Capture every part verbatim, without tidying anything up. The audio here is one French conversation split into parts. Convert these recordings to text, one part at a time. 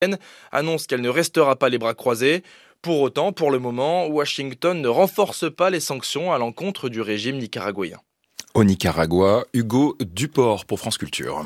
annonce qu'elle ne restera pas les bras croisés. Pour autant, pour le moment, Washington ne renforce pas les sanctions à l'encontre du régime nicaraguayen. Au Nicaragua, Hugo Duport pour France Culture.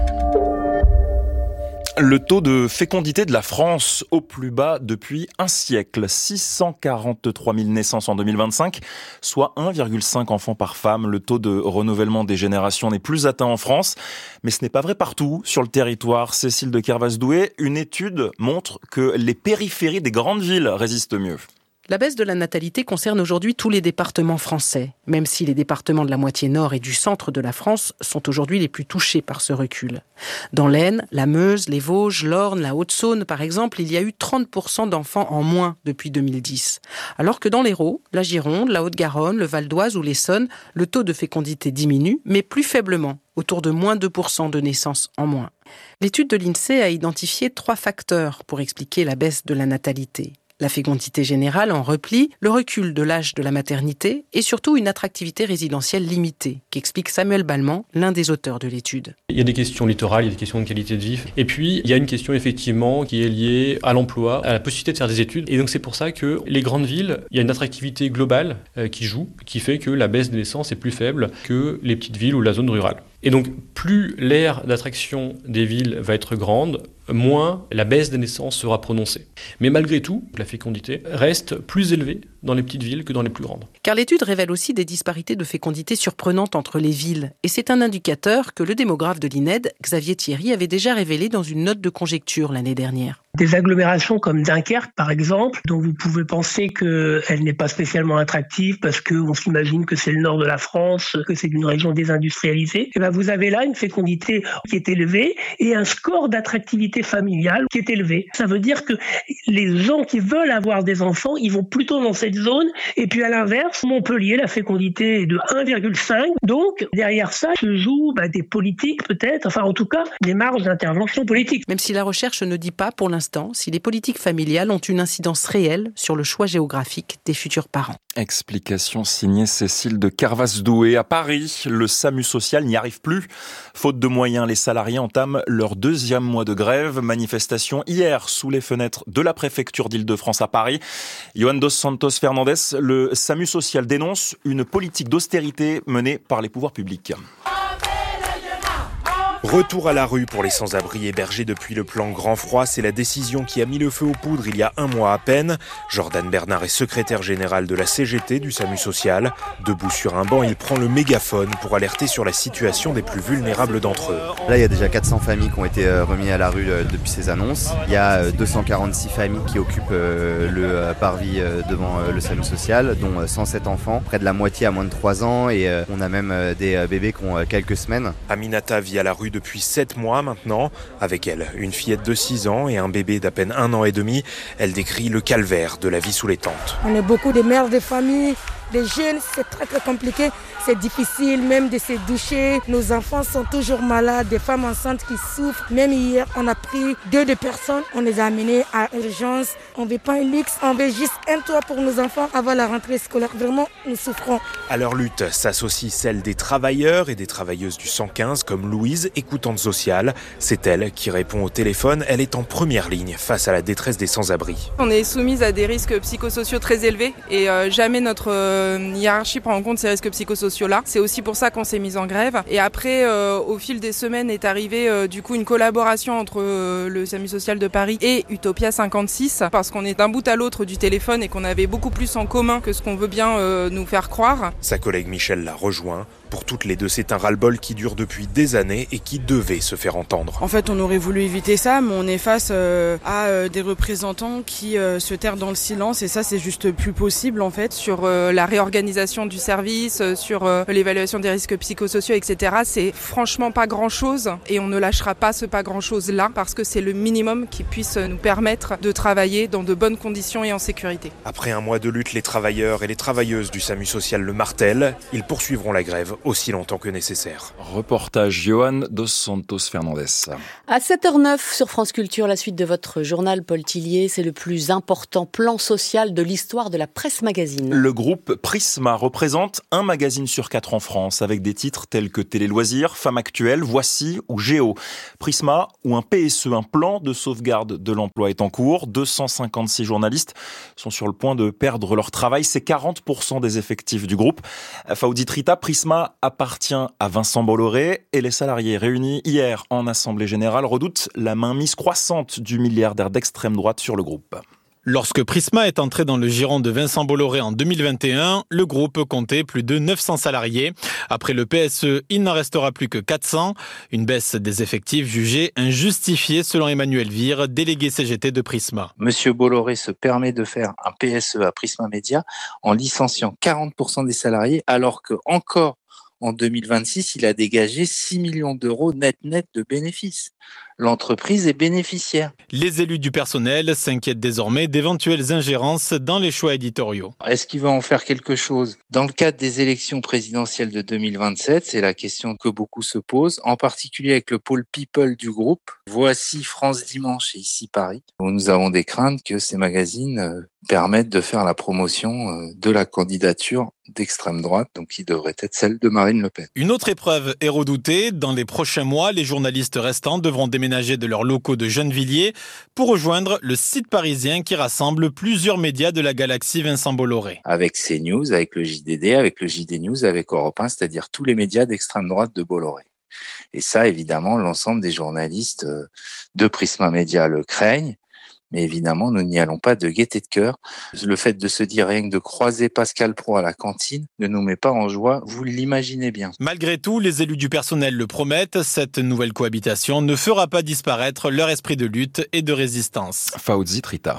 Le taux de fécondité de la France au plus bas depuis un siècle, six cent quarante-trois mille naissances en deux mille vingt-cinq, soit un virgule cinq enfants par femme. Le taux de renouvellement des générations n'est plus atteint en France, mais ce n'est pas vrai partout sur le territoire. Cécile de Kervas-Doué, une étude montre que les périphéries des grandes villes résistent mieux. La baisse de la natalité concerne aujourd'hui tous les départements français, même si les départements de la moitié nord et du centre de la France sont aujourd'hui les plus touchés par ce recul. Dans l'Aisne, la Meuse, les Vosges, l'Orne, la Haute-Saône par exemple, il y a eu trente pour cent d'enfants en moins depuis deux mille dix. Alors que dans l'Hérault, la Gironde, la Haute-Garonne, le Val d'Oise ou l'Essonne, le taux de fécondité diminue, mais plus faiblement, autour de moins deux pour cent de naissances en moins. L'étude de l'INSEE a identifié trois facteurs pour expliquer la baisse de la natalité. La fécondité générale en repli, le recul de l'âge de la maternité et surtout une attractivité résidentielle limitée, qu'explique Samuel Balman, l'un des auteurs de l'étude. Il y a des questions littorales, il y a des questions de qualité de vie. Et puis, il y a une question effectivement qui est liée à l'emploi, à la possibilité de faire des études. Et donc c'est pour ça que les grandes villes, il y a une attractivité globale euh, qui joue, qui fait que la baisse des naissances est plus faible que les petites villes ou la zone rurale. Et donc, plus l'aire d'attraction des villes va être grande, moins la baisse des naissances sera prononcée. Mais malgré tout, la fécondité reste plus élevée dans les petites villes que dans les plus grandes. Car l'étude révèle aussi des disparités de fécondité surprenantes entre les villes. Et c'est un indicateur que le démographe de l'I N E D, Xavier Thierry, avait déjà révélé dans une note de conjecture l'année dernière. Des agglomérations comme Dunkerque, par exemple, dont vous pouvez penser qu'elle n'est pas spécialement attractive parce qu'on s'imagine que c'est le nord de la France, que c'est une région désindustrialisée. Et ben vous avez là une fécondité qui est élevée et un score d'attractivité familiale qui est élevé. Ça veut dire que les gens qui veulent avoir des enfants, ils vont plutôt dans cette zone. Et puis à l'inverse, Montpellier, la fécondité est de un virgule cinq. Donc derrière ça se jouent bah, des politiques peut-être, enfin en tout cas des marges d'intervention politique. Même si la recherche ne dit pas pour l'instant si les politiques familiales ont une incidence réelle sur le choix géographique des futurs parents. Explication signée Cécile de Kervas-Doué. À Paris, le SAMU social n'y arrive plus. Faute de moyens, les salariés entament leur deuxième mois de grève. Manifestation hier sous les fenêtres de la préfecture d'Île-de-France à Paris. Yohann dos Santos Fernandez, le SAMU social dénonce une politique d'austérité menée par les pouvoirs publics. Retour à la rue pour les sans-abri hébergés depuis le plan Grand Froid. C'est la décision qui a mis le feu aux poudres il y a un mois à peine. Jordan Bernard est secrétaire général de la C G T du SAMU social. Debout sur un banc, il prend le mégaphone pour alerter sur la situation des plus vulnérables d'entre eux. Là, il y a déjà quatre cents familles qui ont été remises à la rue depuis ces annonces. Il y a deux cent quarante-six familles qui occupent le parvis devant le SAMU social, dont cent sept enfants, près de la moitié à moins de trois ans, et on a même des bébés qui ont quelques semaines. Aminata vit à la rue depuis sept mois maintenant. Avec elle, une fillette de six ans et un bébé d'à peine un an et demi. Elle décrit le calvaire de la vie sous les tentes. On est beaucoup de mères de famille, des jeunes, c'est très très compliqué. C'est difficile même de se doucher. Nos enfants sont toujours malades, des femmes enceintes qui souffrent. Même hier, on a pris deux de personnes, on les a amenés à urgence. On ne veut pas un luxe, on veut juste un toit pour nos enfants avant la rentrée scolaire. Vraiment, nous souffrons. À leur lutte s'associe celle des travailleurs et des travailleuses du cent quinze comme Louise, écoutante sociale. C'est elle qui répond au téléphone. Elle est en première ligne face à la détresse des sans-abri. On est soumise à des risques psychosociaux très élevés et euh, jamais notre euh, hiérarchie prend en compte ces risques psychosociaux là. C'est aussi pour ça qu'on s'est mis en grève. Et après, euh, au fil des semaines, est arrivée euh, du coup une collaboration entre euh, le SAMU social de Paris et Utopia cinquante-six, parce qu'on est d'un bout à l'autre du téléphone et qu'on avait beaucoup plus en commun que ce qu'on veut bien euh, nous faire croire. Sa collègue Michel l'a rejoint. Pour toutes les deux, c'est un ras-le-bol qui dure depuis des années et qui devait se faire entendre. En fait, on aurait voulu éviter ça, mais on est face euh, à euh, des représentants qui euh, se terrent dans le silence, et ça, c'est juste plus possible en fait. Sur euh, la réorganisation du service, euh, sur euh, l'évaluation des risques psychosociaux, et cetera, c'est franchement pas grand-chose, et on ne lâchera pas ce pas grand-chose-là, parce que c'est le minimum qui puisse nous permettre de travailler dans de bonnes conditions et en sécurité. Après un mois de lutte, les travailleurs et les travailleuses du SAMU social le martèlent. Ils poursuivront la grève aussi longtemps que nécessaire. Reportage Johan dos Santos Fernandez. À sept heures neuf sur France Culture, la suite de votre journal, Paul Tillier, c'est le plus important plan social de l'histoire de la presse magazine. Le groupe Prisma représente un magazine sur quatre en France, avec des titres tels que Télé Loisirs, Femmes Actuelles, Voici ou Géo. Prisma, ou un P S E, un plan de sauvegarde de l'emploi est en cours. deux cent cinquante-six journalistes sont sur le point de perdre leur travail. C'est quarante pour cent des effectifs du groupe. Fawzi Trita, Prisma appartient à Vincent Bolloré et les salariés réunis hier en Assemblée Générale redoutent la mainmise croissante du milliardaire d'extrême droite sur le groupe. Lorsque Prisma est entré dans le giron de Vincent Bolloré en deux mille vingt et un, le groupe comptait plus de neuf cents salariés. Après le P S E, il n'en restera plus que quatre cents. Une baisse des effectifs jugée injustifiée selon Emmanuel Vire, délégué C G T de Prisma. Monsieur Bolloré se permet de faire un P S E à Prisma Média en licenciant quarante pour cent des salariés, alors que encore en deux mille vingt-six, il a dégagé six millions d'euros net net de bénéfices. L'entreprise est bénéficiaire. Les élus du personnel s'inquiètent désormais d'éventuelles ingérences dans les choix éditoriaux. Est-ce qu'il va en faire quelque chose ? Dans le cadre des élections présidentielles de deux mille vingt-sept, c'est la question que beaucoup se posent, en particulier avec le pôle People du groupe. Voici France Dimanche et Ici Paris, où nous avons des craintes que ces magazines permettent de faire la promotion de la candidature d'extrême droite, donc qui devrait être celle de Marine Le Pen. Une autre épreuve est redoutée. Dans les prochains mois, les journalistes restants devront déménager de leurs locaux de Gennevilliers pour rejoindre le site parisien qui rassemble plusieurs médias de la galaxie Vincent Bolloré. Avec CNews, avec le J D D, avec le J D News, avec Europe un, c'est-à-dire tous les médias d'extrême droite de Bolloré. Et ça, évidemment, l'ensemble des journalistes de Prisma Média le craignent. Mais évidemment, nous n'y allons pas de gaieté de cœur. Le fait de se dire rien que de croiser Pascal Praud à la cantine ne nous met pas en joie, vous l'imaginez bien. Malgré tout, les élus du personnel le promettent, cette nouvelle cohabitation ne fera pas disparaître leur esprit de lutte et de résistance. Fawzi Trita.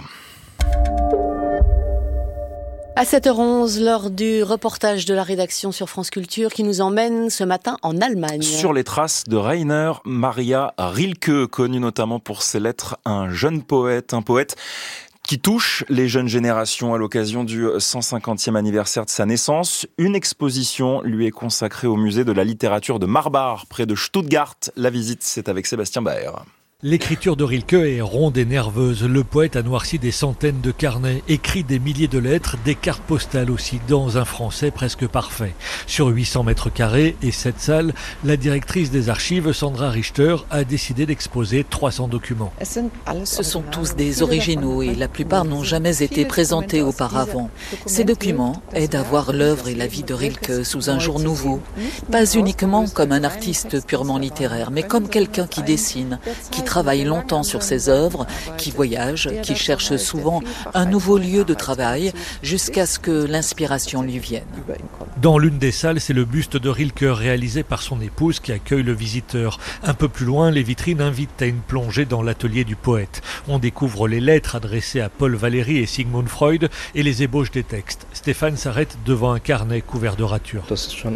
À sept heures onze, l'heure du reportage de la rédaction sur France Culture qui nous emmène ce matin en Allemagne. Sur les traces de Rainer Maria Rilke, connu notamment pour ses lettres à un jeune poète, un poète qui touche les jeunes générations à l'occasion du cent cinquantième anniversaire de sa naissance. Une exposition lui est consacrée au musée de la littérature de Marbach, près de Stuttgart. La visite, c'est avec Sébastien Baer. L'écriture de Rilke est ronde et nerveuse. Le poète a noirci des centaines de carnets, écrit des milliers de lettres, des cartes postales aussi, dans un français presque parfait. Sur huit cents mètres carrés et sept salles, la directrice des archives, Sandra Richter, a décidé d'exposer trois cents documents. Ce sont tous des originaux et la plupart n'ont jamais été présentés auparavant. Ces documents aident à voir l'œuvre et la vie de Rilke sous un jour nouveau. Pas uniquement comme un artiste purement littéraire, mais comme quelqu'un qui dessine, qui travaille longtemps sur ses œuvres, qui voyage, qui cherche souvent un nouveau lieu de travail jusqu'à ce que l'inspiration lui vienne. Dans l'une des salles, c'est le buste de Rilke réalisé par son épouse qui accueille le visiteur. Un peu plus loin, les vitrines invitent à une plongée dans l'atelier du poète. On découvre les lettres adressées à Paul Valéry et Sigmund Freud et les ébauches des textes. Stéphane s'arrête devant un carnet couvert de ratures.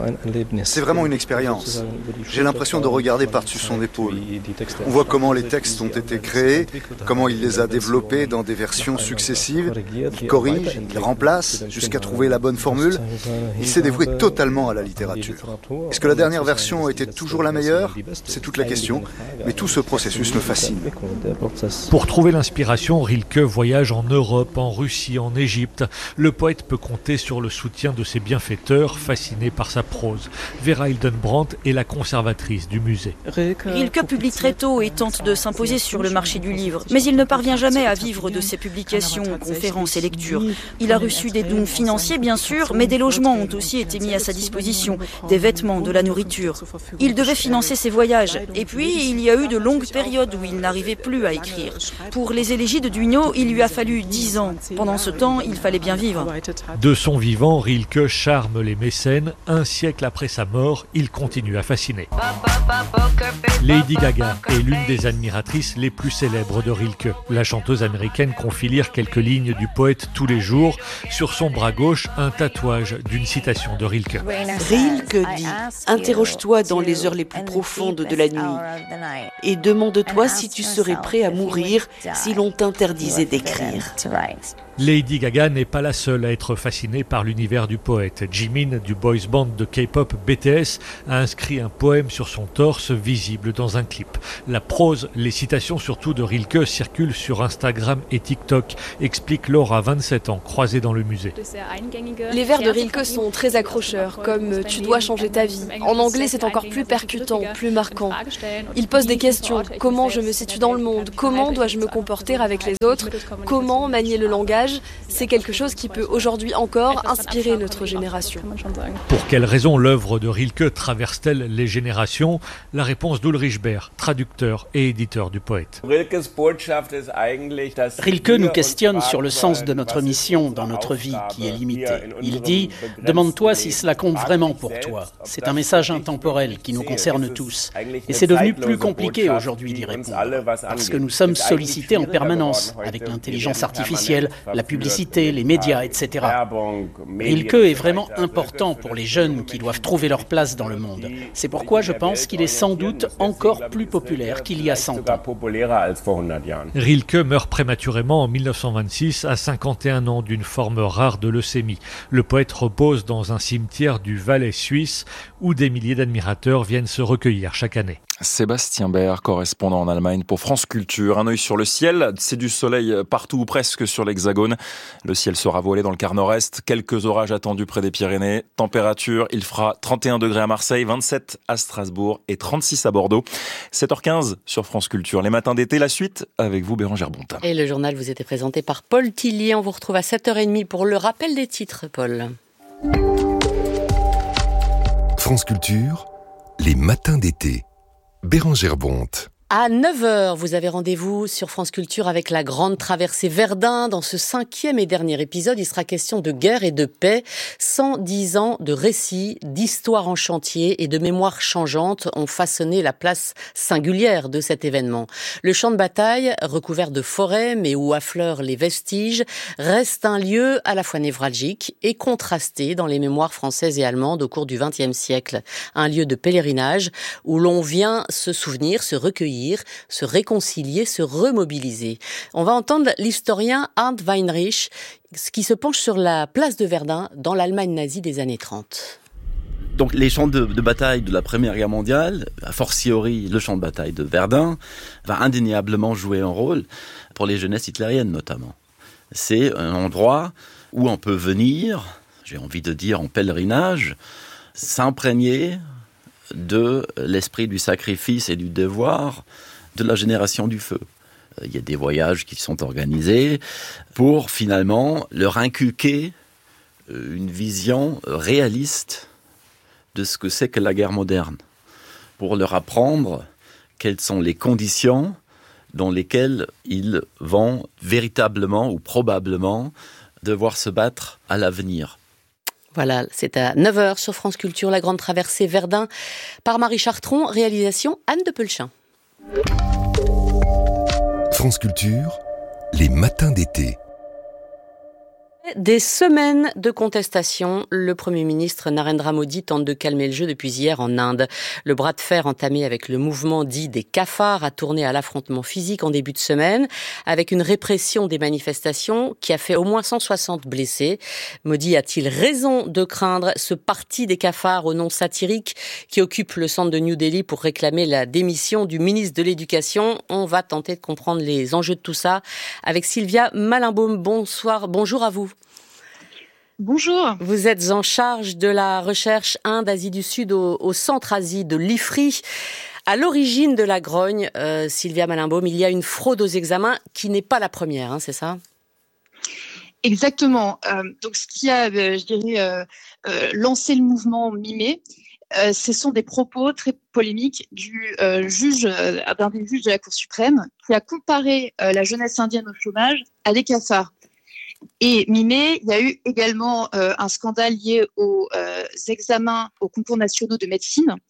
C'est vraiment une expérience. J'ai l'impression de regarder par-dessus son épaule. On voit comment les textes ont été créés, comment il les a développés dans des versions successives. Il corrige, il remplace, jusqu'à trouver la bonne formule. Il s'est dévoué totalement à la littérature. Est-ce que la dernière version était toujours la meilleure ? C'est toute la question, mais tout ce processus me fascine. Pour trouver l'inspiration, Rilke voyage en Europe, en Russie, en Égypte. Le poète peut compter sur le soutien de ses bienfaiteurs, fascinés par sa prose. Vera Hildenbrandt est la conservatrice du musée. Rilke publie très tôt et tente de s'imposer sur le marché du livre. Mais il ne parvient jamais à vivre de ses publications, conférences et lectures. Il a reçu des dons financiers, bien sûr, mais des logements ont aussi été mis à sa disposition, des vêtements, de la nourriture. Il devait financer ses voyages. Et puis, il y a eu de longues périodes où il n'arrivait plus à écrire. Pour les élégies de Duino, il lui a fallu dix ans. Pendant ce temps, il fallait bien vivre. De son vivant, Rilke charme les mécènes. Un siècle après sa mort, il continue à fasciner. Lady Gaga est l'une des animatrices admiratrices les plus célèbres de Rilke. La chanteuse américaine confie lire quelques lignes du poète tous les jours. Sur son bras gauche, un tatouage d'une citation de Rilke. Rilke dit « Interroge-toi dans les heures les plus profondes de la nuit et demande-toi si tu serais prêt à mourir si l'on t'interdisait d'écrire. » Lady Gaga n'est pas la seule à être fascinée par l'univers du poète. Jimin du boys band de K-pop B T S a inscrit un poème sur son torse visible dans un clip. La prose, les citations surtout de Rilke circulent sur Instagram et TikTok, explique Laura, vingt-sept ans, croisée dans le musée. Les vers de Rilke sont très accrocheurs, comme « tu dois changer ta vie ». En anglais, c'est encore plus percutant, plus marquant. Il pose des questions. Comment je me situe dans le monde ? Comment dois-je me comporter avec les autres ? Comment manier le langage ? C'est quelque chose qui peut aujourd'hui encore inspirer notre génération. Pour quelles raisons l'œuvre de Rilke traverse-t-elle les générations ? La réponse d'Ulrich Baer, traducteur et éditeur du poète. Rilke nous questionne sur le sens de notre mission dans notre vie qui est limitée. Il dit « Demande-toi si cela compte vraiment pour toi ». C'est un message intemporel qui nous concerne tous. Et c'est devenu plus compliqué aujourd'hui d'y répondre, parce que nous sommes sollicités en permanence avec l'intelligence artificielle, la publicité, les médias, et cetera. Rilke est vraiment important pour les jeunes qui doivent trouver leur place dans le monde. C'est pourquoi je pense qu'il est sans doute encore plus populaire qu'il y a cent ans. Rilke meurt prématurément en mille neuf cent vingt-six à cinquante et un ans d'une forme rare de leucémie. Le poète repose dans un cimetière du Valais suisse où des milliers d'admirateurs viennent se recueillir chaque année. Sébastien Baer, correspondant en Allemagne pour France Culture. Un œil sur le ciel, c'est du soleil partout ou presque sur l'Hexagone. Le ciel sera voilé dans le quart nord-est. Quelques orages attendus près des Pyrénées. Température, il fera trente et un degrés à Marseille, vingt-sept à Strasbourg et trente-six à Bordeaux. sept heures quinze sur France Culture. Les matins d'été, la suite avec vous, Bérangère Bonta. Et le journal vous était présenté par Paul Tillier. On vous retrouve à sept heures trente pour le rappel des titres, Paul. France Culture, les matins d'été. Bérangère Bonte. À neuf heures, vous avez rendez-vous sur France Culture avec la grande traversée Verdun. Dans ce cinquième et dernier épisode, il sera question de guerre et de paix. cent dix ans de récits, d'histoires en chantier et de mémoires changeantes ont façonné la place singulière de cet événement. Le champ de bataille, recouvert de forêts mais où affleurent les vestiges, reste un lieu à la fois névralgique et contrasté dans les mémoires françaises et allemandes au cours du vingtième siècle. Un lieu de pèlerinage où l'on vient se souvenir, se recueillir, se réconcilier, se remobiliser. On va entendre l'historien Arndt Weinrich qui se penche sur la place de Verdun dans l'Allemagne nazie des années trente. Donc les champs de, de bataille de la Première Guerre mondiale, a fortiori le champ de bataille de Verdun, va indéniablement jouer un rôle pour les jeunesses hitlériennes notamment. C'est un endroit où on peut venir, j'ai envie de dire en pèlerinage, s'imprégner de l'esprit du sacrifice et du devoir de la génération du feu. Il y a des voyages qui sont organisés pour finalement leur inculquer une vision réaliste de ce que c'est que la guerre moderne, pour leur apprendre quelles sont les conditions dans lesquelles ils vont véritablement ou probablement devoir se battre à l'avenir. Voilà, c'est à neuf heures sur France Culture, la grande traversée Verdun par Marie Chartron, réalisation Anne de Pelchin. France Culture, les matins d'été. Des semaines de contestation, le Premier ministre Narendra Modi tente de calmer le jeu depuis hier en Inde. Le bras de fer entamé avec le mouvement dit des cafards a tourné à l'affrontement physique en début de semaine, avec une répression des manifestations qui a fait au moins cent soixante blessés. Modi a-t-il raison de craindre ce parti des cafards au nom satirique qui occupe le centre de New Delhi pour réclamer la démission du ministre de l'Éducation ? On va tenter de comprendre les enjeux de tout ça avec Sylvia Malinbaum. Bonsoir, bonjour à vous. Bonjour. Vous êtes en charge de la recherche Inde, Asie du Sud au, au Centre Asie de l'I F R I. À l'origine de la grogne, euh, Sylvia Malinbaum, il y a une fraude aux examens qui n'est pas la première, hein, c'est ça ? Exactement. Euh, donc, ce qui a, euh, je dirais, euh, euh, lancé le mouvement mi-mai, euh, ce sont des propos très polémiques du euh, juge, euh, d'un des juges de la Cour suprême, qui a comparé euh, la jeunesse indienne au chômage à des cafards. Et mi-mai, il y a eu également euh, un scandale lié aux euh, examens aux concours nationaux de médecine,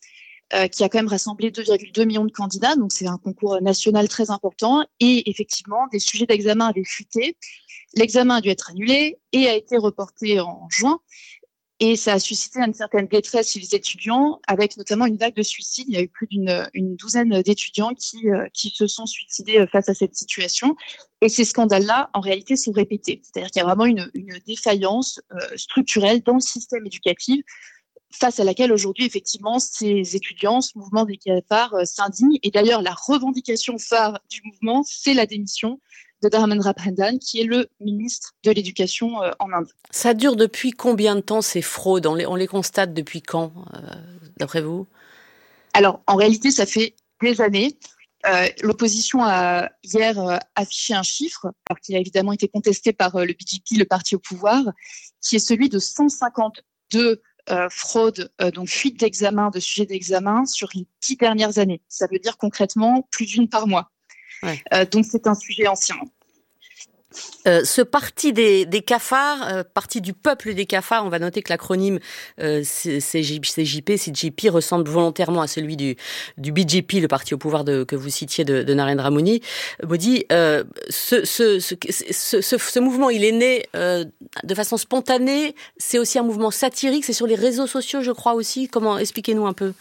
euh, qui a quand même rassemblé deux virgule deux millions de candidats, donc c'est un concours national très important. Et effectivement, des sujets d'examen avaient fuité. L'examen a dû être annulé et a été reporté en juin. Et ça a suscité une certaine détresse chez les étudiants, avec notamment une vague de suicides. Il y a eu plus d'une une douzaine d'étudiants qui, euh, qui se sont suicidés face à cette situation. Et ces scandales-là, en réalité, sont répétés. C'est-à-dire qu'il y a vraiment une, une défaillance euh, structurelle dans le système éducatif, face à laquelle aujourd'hui, effectivement, ces étudiants, ce mouvement des cafards euh, s'indignent. Et d'ailleurs, la revendication phare du mouvement, c'est la démission de Dharmendra Pradhan, qui est le ministre de l'Éducation euh, en Inde. Ça dure depuis combien de temps, ces fraudes ? On les, on les constate depuis quand, euh, d'après vous ? Alors, en réalité, ça fait des années. Euh, l'opposition a hier euh, affiché un chiffre, alors qu'il a évidemment été contesté par euh, le B J P, le parti au pouvoir, qui est celui de cent cinquante-deux euh, fraudes, euh, donc fuites d'examen, de sujets d'examen sur les dix dernières années. Ça veut dire concrètement plus d'une par mois. Ouais. Euh, donc c'est un sujet ancien. Euh, ce parti des, des cafards, euh, parti du peuple des cafards, on va noter que l'acronyme euh, C J P, C J P ressemble volontairement à celui du, du B J P, le parti au pouvoir de, que vous citiez de, de Narendra Modi. Modi, euh, ce, ce, ce, ce, ce, ce mouvement, il est né euh, de façon spontanée. C'est aussi un mouvement satirique. C'est sur les réseaux sociaux, je crois aussi. Comment, expliquez-nous un peu.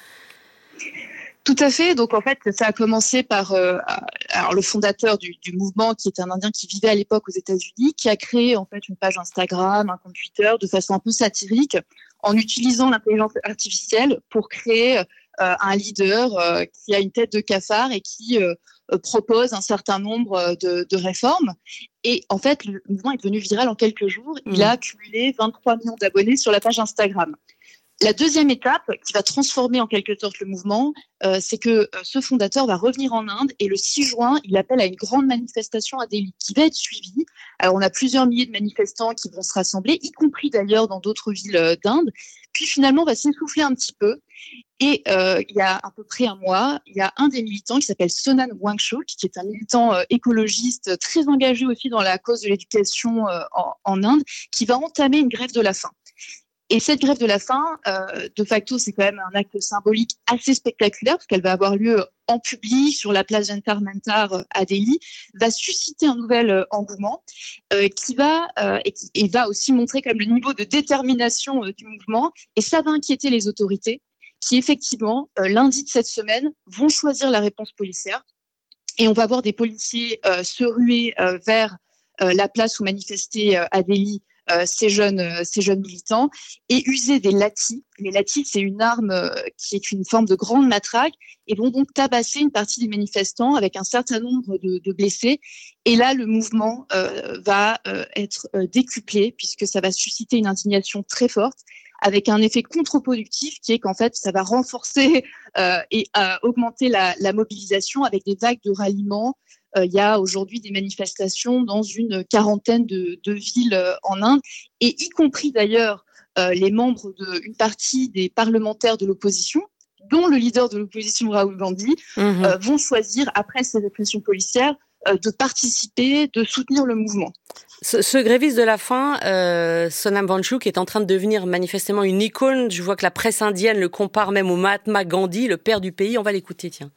Tout à fait. Donc en fait, ça a commencé par euh, alors le fondateur du, du mouvement, qui est un Indien qui vivait à l'époque aux États-Unis, qui a créé en fait une page Instagram, un compte Twitter, de façon un peu satirique, en utilisant l'intelligence artificielle pour créer euh, un leader euh, qui a une tête de cafard et qui euh, propose un certain nombre de, de réformes. Et en fait, le mouvement est devenu viral en quelques jours. Il mmh. a accumulé vingt-trois millions d'abonnés sur la page Instagram. La deuxième étape, qui va transformer en quelque sorte le mouvement, euh, c'est que euh, ce fondateur va revenir en Inde et le six juin, il appelle à une grande manifestation à Delhi qui va être suivie. Alors, on a plusieurs milliers de manifestants qui vont se rassembler, y compris d'ailleurs dans d'autres villes euh, d'Inde. Puis finalement, on va s'essouffler un petit peu. Et euh, il y a à peu près un mois, il y a un des militants qui s'appelle Sonam Wangchuk, qui est un militant euh, écologiste très engagé aussi dans la cause de l'éducation euh, en, en Inde, qui va entamer une grève de la faim. Et cette grève de la faim, euh, de facto, c'est quand même un acte symbolique assez spectaculaire, parce qu'elle va avoir lieu en public sur la place Jantar Mantar à Delhi, va susciter un nouvel engouement euh, qui va euh, et, qui, et va aussi montrer quand même le niveau de détermination euh, du mouvement. Et ça va inquiéter les autorités, qui effectivement, euh, lundi de cette semaine, vont choisir la réponse policière. Et on va voir des policiers euh, se ruer euh, vers euh, la place où manifestaient euh, à Delhi Euh, ces jeunes, euh, ces jeunes militants, et user des latis. Les latis, c'est une arme euh, qui est une forme de grande matraque, et vont donc tabasser une partie des manifestants avec un certain nombre de, de blessés. Et là, le mouvement euh, va euh, être euh, décuplé, puisque ça va susciter une indignation très forte, avec un effet contre-productif qui est qu'en fait, ça va renforcer euh, et euh, augmenter la, la mobilisation avec des vagues de ralliement. Euh, il y a aujourd'hui des manifestations dans une quarantaine de, de villes euh, en Inde, et y compris d'ailleurs euh, les membres d'une partie des parlementaires de l'opposition, dont le leader de l'opposition, Rahul Gandhi, mmh. euh, vont choisir, après ces répressions policières, euh, de participer, de soutenir le mouvement. Ce, ce gréviste de la faim, euh, Sonam Wangchuk, est en train de devenir manifestement une icône. Je vois que la presse indienne le compare même au Mahatma Gandhi, le père du pays. On va l'écouter, tiens.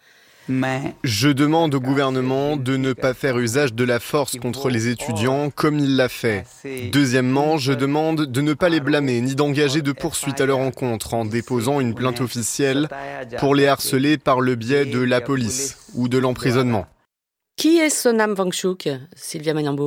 Je demande au gouvernement de ne pas faire usage de la force contre les étudiants comme il l'a fait. Deuxièmement, je demande de ne pas les blâmer ni d'engager de poursuites à leur encontre en déposant une plainte officielle pour les harceler par le biais de la police ou de l'emprisonnement. Qui est Sonam Wangchuk, Sylvia Maniamboum ?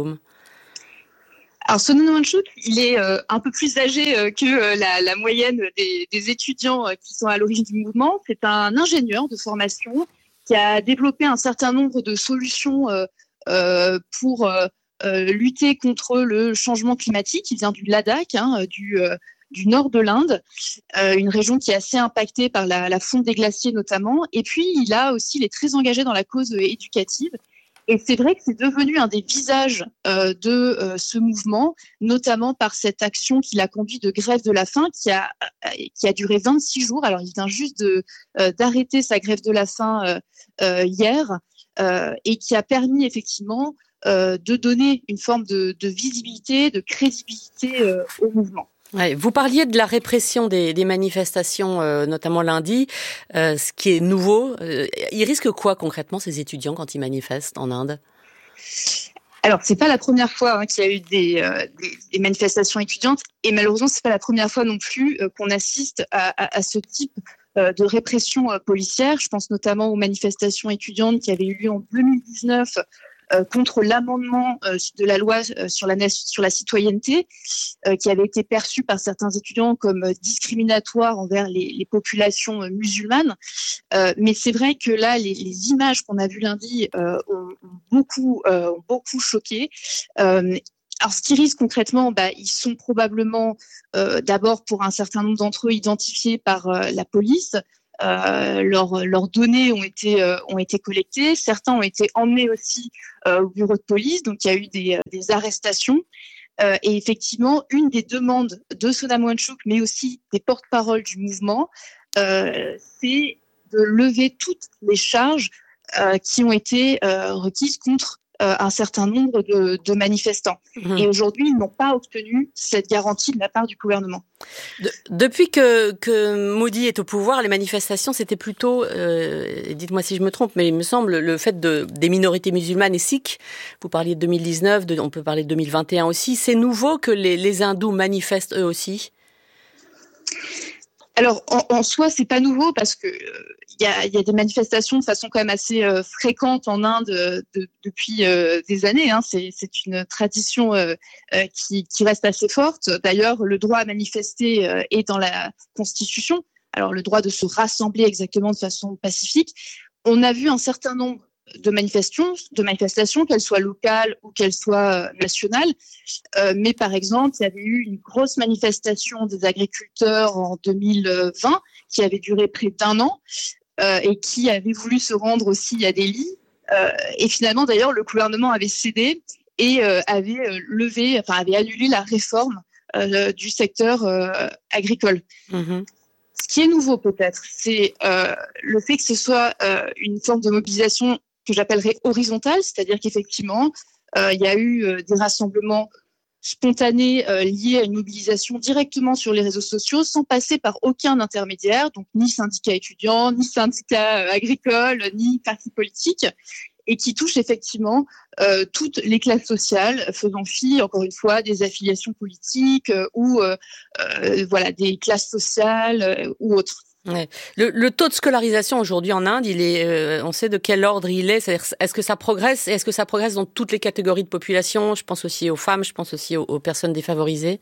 Alors, Sonam Wangchuk, il est euh, un peu plus âgé euh, que euh, la, la moyenne des, des étudiants euh, qui sont à l'origine du mouvement. C'est un ingénieur de formation qui a développé un certain nombre de solutions euh, euh, pour euh, euh, lutter contre le changement climatique. Il vient du Ladakh, hein, du, euh, du nord de l'Inde, euh, une région qui est assez impactée par la, la fonte des glaciers notamment. Et puis, il a aussi, il est très engagé dans la cause euh, éducative. Et c'est vrai que c'est devenu un des visages euh, de euh, ce mouvement, notamment par cette action qu'il a conduit de grève de la faim, qui a qui a duré vingt-six jours. Alors, il vient juste de euh, d'arrêter sa grève de la faim euh, euh, hier, euh, et qui a permis effectivement euh, de donner une forme de, de visibilité, de crédibilité euh, au mouvement. Ouais, vous parliez de la répression des, des manifestations, euh, notamment lundi, euh, ce qui est nouveau. Euh, ils risquent quoi concrètement, ces étudiants, quand ils manifestent en Inde ? Alors, c'est pas la première fois hein, qu'il y a eu des, euh, des, des manifestations étudiantes, et malheureusement, c'est pas la première fois non plus euh, qu'on assiste à, à, à ce type euh, de répression euh, policière. Je pense notamment aux manifestations étudiantes qui avaient eu lieu en deux mille dix-neuf euh, contre l'amendement euh, de la loi euh, sur la sur la citoyenneté, euh, qui avait été perçu par certains étudiants comme euh, discriminatoire envers les, les populations euh, musulmanes. Euh, mais c'est vrai que là, les, les images qu'on a vues lundi euh, ont, ont beaucoup, euh, ont beaucoup choqué. Euh, alors, ce qui risque concrètement, bah, ils sont probablement euh, d'abord pour un certain nombre d'entre eux identifiés par euh, la police. Euh, leurs, leurs données ont été euh, ont été collectées. Certains ont été emmenés aussi euh, au bureau de police. Donc, il y a eu des, des arrestations. Euh, et effectivement, une des demandes de Sonam Wangchuk, mais aussi des porte-paroles du mouvement, euh, c'est de lever toutes les charges euh, qui ont été euh, requises contre euh, un certain nombre de, de manifestants. Mmh. Et aujourd'hui, ils n'ont pas obtenu cette garantie de la part du gouvernement. De, depuis que, que Modi est au pouvoir, les manifestations, c'était plutôt, euh, dites-moi si je me trompe, mais il me semble, le fait de, des minorités musulmanes et sikhs, vous parliez de deux mille dix-neuf, de, on peut parler de deux mille vingt et un aussi, c'est nouveau que les, les hindous manifestent eux aussi ? Alors, en, en soi, c'est pas nouveau parce que il euh, y, a, y a des manifestations de façon quand même assez euh, fréquente en Inde de, de, depuis euh, des années. Hein. C'est, c'est une tradition euh, euh, qui, qui reste assez forte. D'ailleurs, le droit à manifester euh, est dans la Constitution. Alors, le droit de se rassembler exactement de façon pacifique. On a vu un certain nombre de manifestations, de manifestations, qu'elles soient locales ou qu'elles soient nationales. Euh, mais par exemple, il y avait eu une grosse manifestation des agriculteurs en deux mille vingt qui avait duré près d'un an euh, et qui avait voulu se rendre aussi à Delhi. Euh, et finalement, d'ailleurs, le gouvernement avait cédé et euh, avait levé, enfin avait annulé la réforme euh, du secteur euh, agricole. Mmh. Ce qui est nouveau peut-être, c'est euh, le fait que ce soit euh, une forme de mobilisation que j'appellerais horizontale, c'est-à-dire qu'effectivement, euh, il y a eu euh, des rassemblements spontanés euh, liés à une mobilisation directement sur les réseaux sociaux, sans passer par aucun intermédiaire, donc ni syndicat étudiant, ni syndicat euh, agricole, ni parti politique, et qui touche effectivement euh, toutes les classes sociales, faisant fi, encore une fois, des affiliations politiques euh, ou euh, euh, voilà, des classes sociales euh, ou autres. Ouais. Le, le taux de scolarisation aujourd'hui en Inde, il est, euh, on sait de quel ordre il est. C'est-à-dire, est-ce que ça progresse ? Est-ce que ça progresse dans toutes les catégories de population ? Je pense aussi aux femmes, je pense aussi aux, aux personnes défavorisées.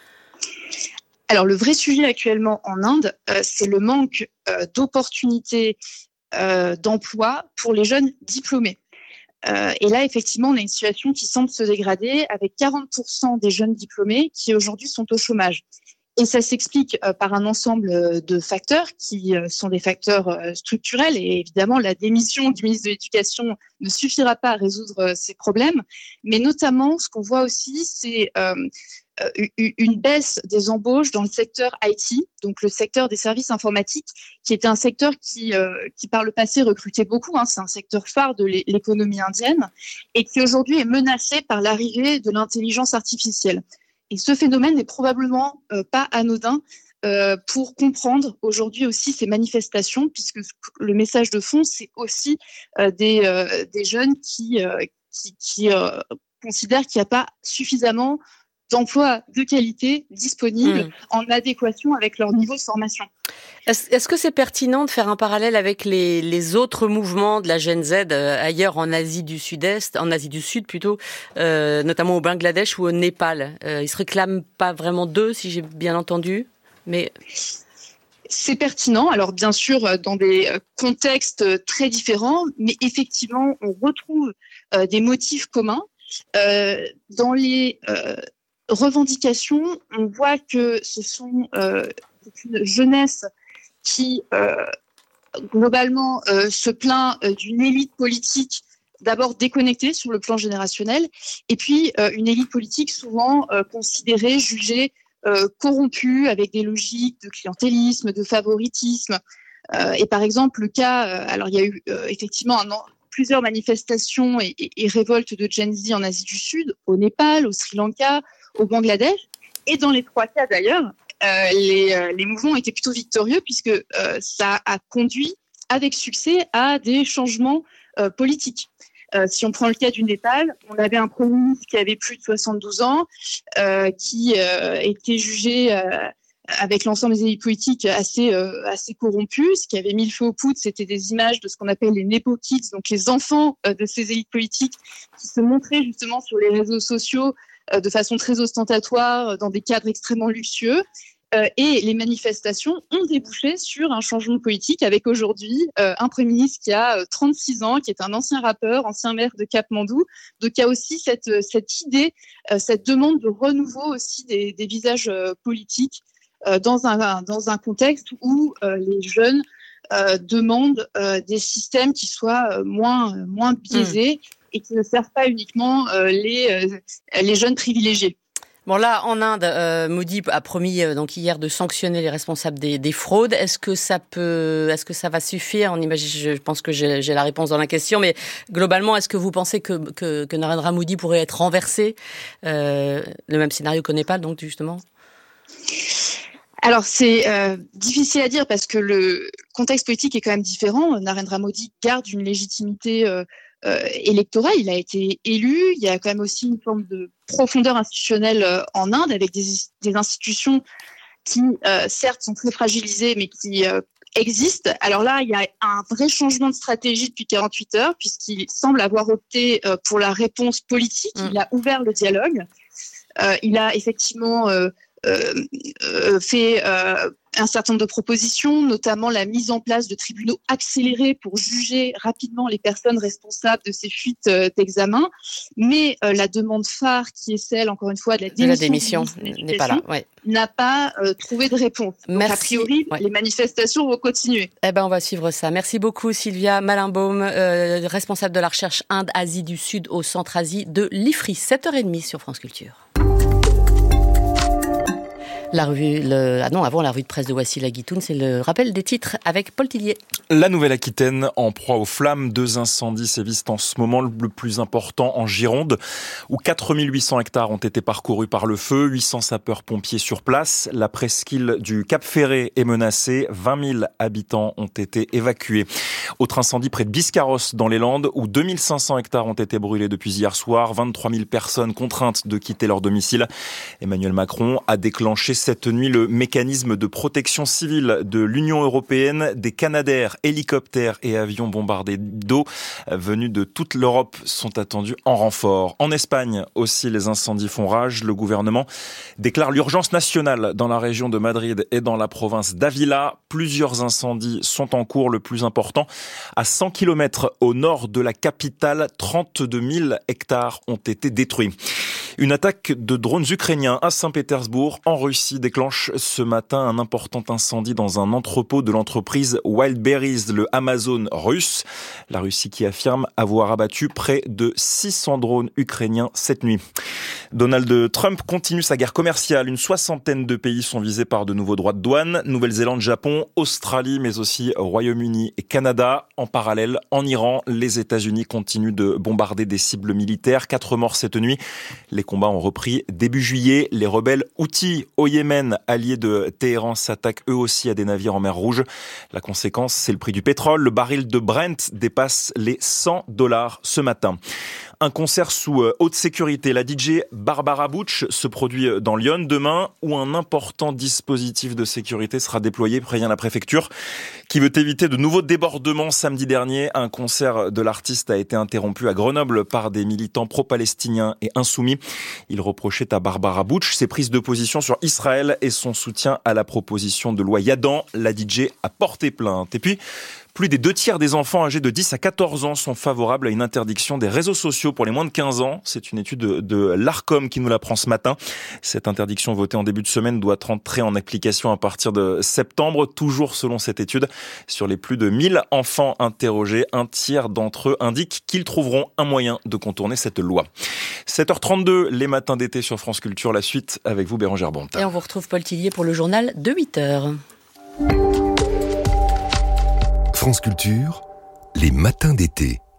Alors, le vrai sujet actuellement en Inde, euh, c'est le manque euh, d'opportunités euh, d'emploi pour les jeunes diplômés. Euh, et là, effectivement, on a une situation qui semble se dégrader avec quarante pour cent des jeunes diplômés qui aujourd'hui sont au chômage. Et ça s'explique euh, par un ensemble de facteurs qui euh, sont des facteurs euh, structurels. Et évidemment, la démission du ministre de l'Éducation ne suffira pas à résoudre euh, ces problèmes. Mais notamment, ce qu'on voit aussi, c'est euh, une baisse des embauches dans le secteur I T, donc le secteur des services informatiques, qui était un secteur qui, euh, qui par le passé recrutait beaucoup. Hein, c'est un secteur phare de l'économie indienne et qui aujourd'hui est menacé par l'arrivée de l'intelligence artificielle. Et ce phénomène n'est probablement euh, pas anodin euh, pour comprendre aujourd'hui aussi ces manifestations, puisque le message de fond, c'est aussi euh, des, euh, des jeunes qui, euh, qui, qui euh, considèrent qu'il n'y a pas suffisamment d'emplois de qualité disponibles mmh. en adéquation avec leur niveau de formation. Est-ce, est-ce que c'est pertinent de faire un parallèle avec les, les autres mouvements de la Gen Z euh, ailleurs en Asie du Sud-Est, en Asie du Sud plutôt, euh, notamment au Bangladesh ou au Népal ? euh, Ils se réclament pas vraiment d'eux, si j'ai bien entendu, mais... C'est pertinent, alors bien sûr dans des contextes très différents, mais effectivement on retrouve euh, des motifs communs. Euh, dans les... Euh, revendications, on voit que ce sont euh, une jeunesse qui euh, globalement euh, se plaint euh, d'une élite politique d'abord déconnectée sur le plan générationnel et puis euh, une élite politique souvent euh, considérée, jugée euh, corrompue avec des logiques de clientélisme, de favoritisme. Euh, et par exemple le cas, euh, alors il y a eu euh, effectivement un an plusieurs manifestations et, et, et révoltes de Gen Z en Asie du Sud, au Népal, au Sri Lanka, au Bangladesh. Et dans les trois cas d'ailleurs, euh, les, euh, les mouvements étaient plutôt victorieux puisque euh, ça a conduit avec succès à des changements euh, politiques. Euh, si on prend le cas du Népal, on avait un Premier ministre qui avait plus de soixante-douze ans, euh, qui euh, était jugé euh, avec l'ensemble des élites politiques assez, euh, assez corrompus. Ce qui avait mis le feu aux poudres, c'était des images de ce qu'on appelle les Nepo Kids, donc les enfants euh, de ces élites politiques qui se montraient justement sur les réseaux sociaux euh, de façon très ostentatoire, dans des cadres extrêmement luxueux. Euh, et les manifestations ont débouché sur un changement politique avec aujourd'hui euh, un Premier ministre qui a euh, trente-six ans, qui est un ancien rappeur, ancien maire de Katmandou. Donc il y a aussi cette, cette idée, euh, cette demande de renouveau aussi des, des visages euh, politiques euh, dans, un, dans un contexte où euh, les jeunes euh, demandent euh, des systèmes qui soient euh, moins, euh, moins biaisés mmh. et qui ne servent pas uniquement euh, les, euh, les jeunes privilégiés. Bon là, en Inde, euh, Modi a promis euh, donc hier de sanctionner les responsables des, des fraudes. Est-ce que ça peut, est-ce que ça va suffire ? On imagine, je pense que j'ai, j'ai la réponse dans la question, mais globalement, est-ce que vous pensez que que, que Narendra Modi pourrait être renversé ? euh, Le même scénario qu'au Népal, donc justement. Alors c'est euh, difficile à dire parce que le contexte politique est quand même différent. Narendra Modi garde une légitimité euh, Euh, électoral, il a été élu, il y a quand même aussi une forme de profondeur institutionnelle euh, en Inde avec des, des institutions qui euh, certes sont très fragilisées mais qui euh, existent. Alors là, il y a un vrai changement de stratégie depuis quarante-huit heures puisqu'il semble avoir opté euh, pour la réponse politique, mmh. il a ouvert le dialogue, euh, il a effectivement euh, euh, euh, fait euh, un certain nombre de propositions, notamment la mise en place de tribunaux accélérés pour juger rapidement les personnes responsables de ces fuites euh, d'examen. Mais euh, la demande phare, qui est celle, encore une fois, de la démission, de la démission n'est pas là, ouais. n'a pas euh, trouvé de réponse. Donc, Merci. A priori, ouais. les manifestations vont continuer. Eh ben, on va suivre ça. Merci beaucoup, Sylvia Malenbaum, euh, responsable de la recherche Inde-Asie du Sud au Centre-Asie de l'I F R I. sept heures trente sur France Culture. La revue, le, ah non, avant la revue de presse de Wassila Guitoun, c'est le rappel des titres avec Paul Tillier. La Nouvelle-Aquitaine en proie aux flammes. Deux incendies sévissent en ce moment. Le plus important en Gironde, où quatre mille huit cents hectares ont été parcourus par le feu. huit cents sapeurs-pompiers sur place. La presqu'île du Cap-Ferré est menacée. vingt mille habitants ont été évacués. Autre incendie près de Biscarrosse dans les Landes, où deux mille cinq cents hectares ont été brûlés depuis hier soir. vingt-trois mille personnes contraintes de quitter leur domicile. Emmanuel Macron a déclenché cette nuit le mécanisme de protection civile de l'Union européenne. Des Canadair, hélicoptères et avions bombardés d'eau venus de toute l'Europe sont attendus en renfort. En Espagne aussi, les incendies font rage. Le gouvernement déclare l'urgence nationale dans la région de Madrid et dans la province d'Ávila. Plusieurs incendies sont en cours. Le plus important, à cent kilomètres au nord de la capitale, trente-deux mille hectares ont été détruits. Une attaque de drones ukrainiens à Saint-Pétersbourg, en Russie, déclenche ce matin un important incendie dans un entrepôt de l'entreprise Wildberries, le Amazon russe. La Russie qui affirme avoir abattu près de six cents drones ukrainiens cette nuit. Donald Trump continue sa guerre commerciale. Une soixantaine de pays sont visés par de nouveaux droits de douane. Nouvelle-Zélande, Japon, Australie, mais aussi Royaume-Uni et Canada. En parallèle, en Iran, les États-Unis continuent de bombarder des cibles militaires. Quatre morts cette nuit. Les combats ont repris début juillet. Les rebelles Houthis au Yémen, alliés de Téhéran, s'attaquent eux aussi à des navires en mer Rouge. La conséquence, c'est le prix du pétrole. Le baril de Brent dépasse les cent dollars ce matin. Un concert sous haute sécurité. La D J Barbara Butch se produit dans Lyon demain, où un important dispositif de sécurité sera déployé, prévient la préfecture, qui veut éviter de nouveaux débordements. Samedi dernier, un concert de l'artiste a été interrompu à Grenoble par des militants pro-palestiniens et insoumis. Ils reprochaient à Barbara Butch ses prises de position sur Israël et son soutien à la proposition de loi Yadan. La D J a porté plainte. Et puis, plus des deux tiers des enfants âgés de dix à quatorze ans sont favorables à une interdiction des réseaux sociaux pour les moins de quinze ans. C'est une étude de, de l'Arcom qui nous l'apprend ce matin. Cette interdiction votée en début de semaine doit entrer en application à partir de septembre. Toujours selon cette étude, sur les plus de mille enfants interrogés, un tiers d'entre eux indiquent qu'ils trouveront un moyen de contourner cette loi. sept heures trente-deux, les matins d'été sur France Culture. La suite avec vous, Bérangère Bonta. Et on vous retrouve Paul Tillier pour le journal de huit heures. France Culture, les matins d'été.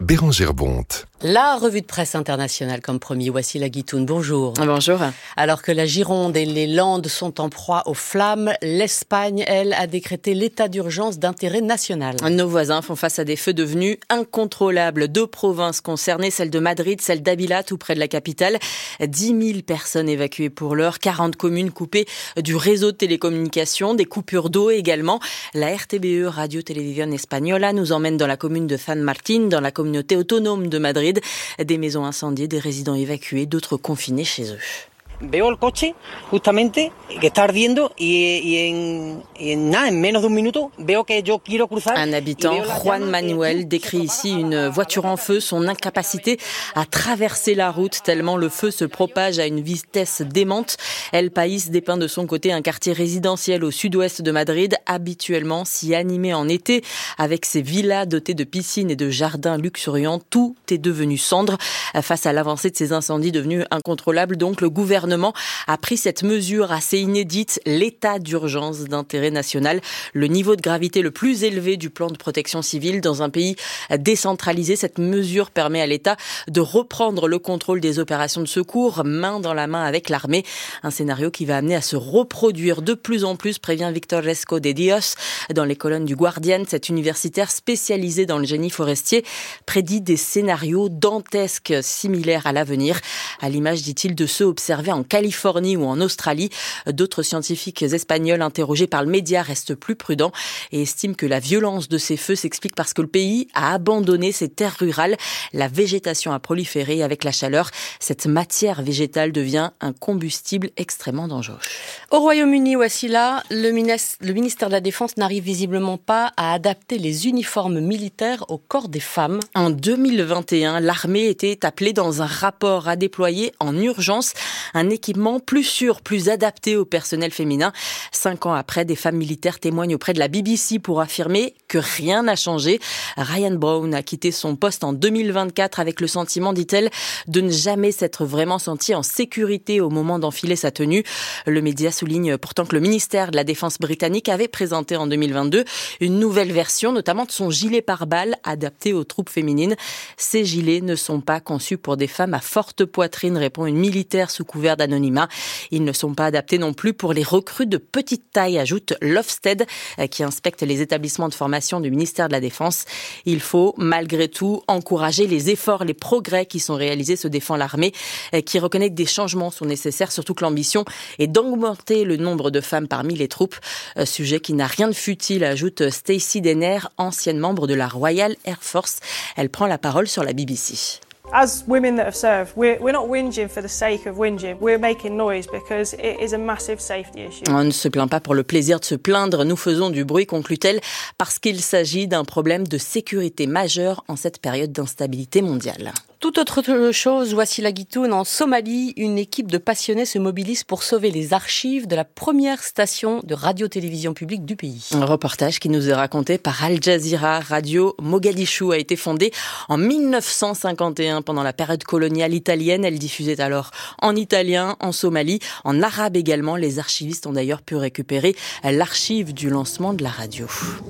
Bérangère Bonte. La revue de presse internationale, comme promis, Wassila Guitoun, bonjour. Bonjour. Alors que la Gironde et les Landes sont en proie aux flammes, l'Espagne, elle, a décrété l'état d'urgence d'intérêt national. Nos voisins font face à des feux devenus incontrôlables. Deux provinces concernées, celle de Madrid, celle d'Avila, tout près de la capitale. dix mille personnes évacuées pour l'heure, quarante communes coupées du réseau de télécommunications, des coupures d'eau également. La R T B E, Radio Televisión Española, nous emmène dans la commune de San Martín, dans la communauté autonome de Madrid. Des maisons incendiées, des résidents évacués, d'autres confinés chez eux. Veo el coche justamente que está ardiendo y, y, en, y en nada, en menos de un minuto, veo que yo quiero cruzar. Un habitant, Juan Manuel, décrit ici une voiture en feu, son incapacité à traverser la route tellement le feu se propage à une vitesse démente. El País dépeint de son côté un quartier résidentiel au sud-ouest de Madrid, habituellement si animé en été, avec ses villas dotées de piscines et de jardins luxuriants. Tout est devenu cendre. Face à l'avancée de ces incendies devenus incontrôlables, donc le gouvernement a pris cette mesure assez inédite, l'état d'urgence d'intérêt national, le niveau de gravité le plus élevé du plan de protection civile dans un pays décentralisé. Cette mesure permet à l'État de reprendre le contrôle des opérations de secours, main dans la main avec l'armée. Un scénario qui va amener à se reproduire de plus en plus, prévient Victor Resco de Dios. Dans les colonnes du Guardian, cet universitaire spécialisé dans le génie forestier prédit des scénarios dantesques similaires à l'avenir, à l'image, dit-il, de ceux observés en Californie ou en Australie. D'autres scientifiques espagnols interrogés par le média restent plus prudents et estiment que la violence de ces feux s'explique parce que le pays a abandonné ses terres rurales. La végétation a proliféré et avec la chaleur, cette matière végétale devient un combustible extrêmement dangereux. Au Royaume-Uni, Wassila, le ministère de la Défense n'arrive visiblement pas à adapter les uniformes militaires au corps des femmes. En deux mille vingt et un, l'armée était appelée dans un rapport à déployer en urgence un équipement plus sûr, plus adapté au personnel féminin. Cinq ans après, des femmes militaires témoignent auprès de la B B C pour affirmer que rien n'a changé. Ryan Brown a quitté son poste en deux mille vingt-quatre avec le sentiment, dit-elle, de ne jamais s'être vraiment senti en sécurité au moment d'enfiler sa tenue. Le média souligne pourtant que le ministère de la Défense britannique avait présenté en deux mille vingt-deux une nouvelle version, notamment de son gilet pare-balles adapté aux troupes féminines. Ces gilets ne sont pas conçus pour des femmes à forte poitrine, répond une militaire sous couvert d'anonymat. Ils ne sont pas adaptés non plus pour les recrues de petite taille, ajoute l'Ofsted, qui inspecte les établissements de formation du ministère de la Défense. Il faut malgré tout encourager les efforts, les progrès qui sont réalisés, se défend l'armée, qui reconnaît que des changements sont nécessaires, surtout que l'ambition est d'augmenter le nombre de femmes parmi les troupes. Sujet qui n'a rien de futile, ajoute Stacey Denner, ancienne membre de la Royal Air Force. Elle prend la parole sur la B B C. As women that have served, we're, we're not whinging for the sake of whinging. We're making noise because it is a massive safety issue. On ne se plaint pas pour le plaisir de se plaindre. Nous faisons du bruit, conclut-elle, parce qu'il s'agit d'un problème de sécurité majeur en cette période d'instabilité mondiale. Tout autre chose, Wassila Guitoun, en Somalie, une équipe de passionnés se mobilise pour sauver les archives de la première station de radio-télévision publique du pays. Un reportage qui nous est raconté par Al Jazeera. Radio Mogadiscio a été fondée en mille neuf cent cinquante et un pendant la période coloniale italienne. Elle diffusait alors en italien, en Somalie, en arabe également. Les archivistes ont d'ailleurs pu récupérer l'archive du lancement de la radio.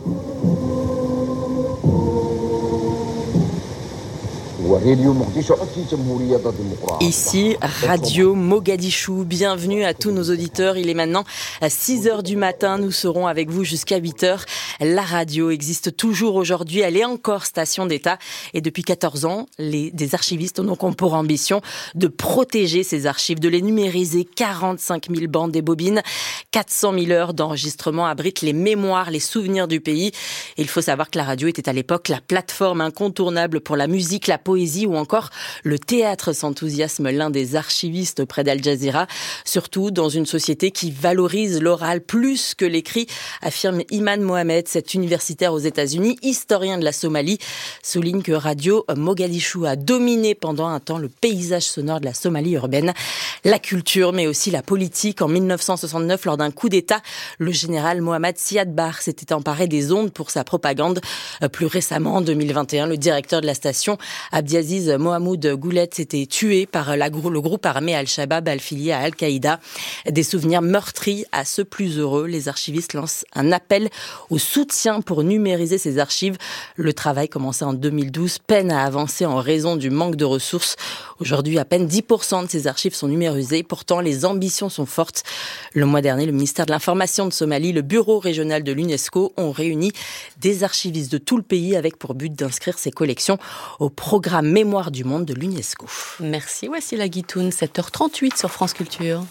Ici, Radio Mogadiscio. Bienvenue à tous nos auditeurs. Il est maintenant à six heures du matin. Nous serons avec vous jusqu'à huit heures. La radio existe toujours aujourd'hui. Elle est encore station d'État. Et depuis quatorze ans, les, des archivistes ont donc pour ambition de protéger ces archives, de les numériser. quarante-cinq mille bandes et bobines, quatre cent mille heures d'enregistrement abritent les mémoires, les souvenirs du pays. Et il faut savoir que la radio était à l'époque la plateforme incontournable pour la musique, la poésie ou encore le théâtre, s'enthousiasme l'un des archivistes auprès d'Al Jazeera, surtout dans une société qui valorise l'oral plus que l'écrit, affirme Iman Mohamed, cet universitaire aux États-Unis, historien de la Somalie, souligne que Radio Mogadiscio a dominé pendant un temps le paysage sonore de la Somalie urbaine, la culture mais aussi la politique. En mille neuf cent soixante-neuf, lors d'un coup d'État, le général Mohamed Siad Barre s'était emparé des ondes pour sa propagande. Plus récemment, en deux mille vingt et un, le directeur de la station, Abdi Abdiaziz Mohamed Goulet s'était tué par la, le groupe armé Al-Shabaab affilié à Al-Qaïda. Des souvenirs meurtris à ceux plus heureux. Les archivistes lancent un appel au soutien pour numériser ces archives. Le travail commencé en deux mille douze peine à avancer en raison du manque de ressources. Aujourd'hui, à peine dix pour cent de ces archives sont numérisées. Pourtant, les ambitions sont fortes. Le mois dernier, le ministère de l'Information de Somalie, le bureau régional de l'UNESCO ont réuni des archivistes de tout le pays avec pour but d'inscrire ces collections au programme Mémoire du monde de l'UNESCO. Merci Wassila Guitoun, sept heures trente-huit sur France Culture.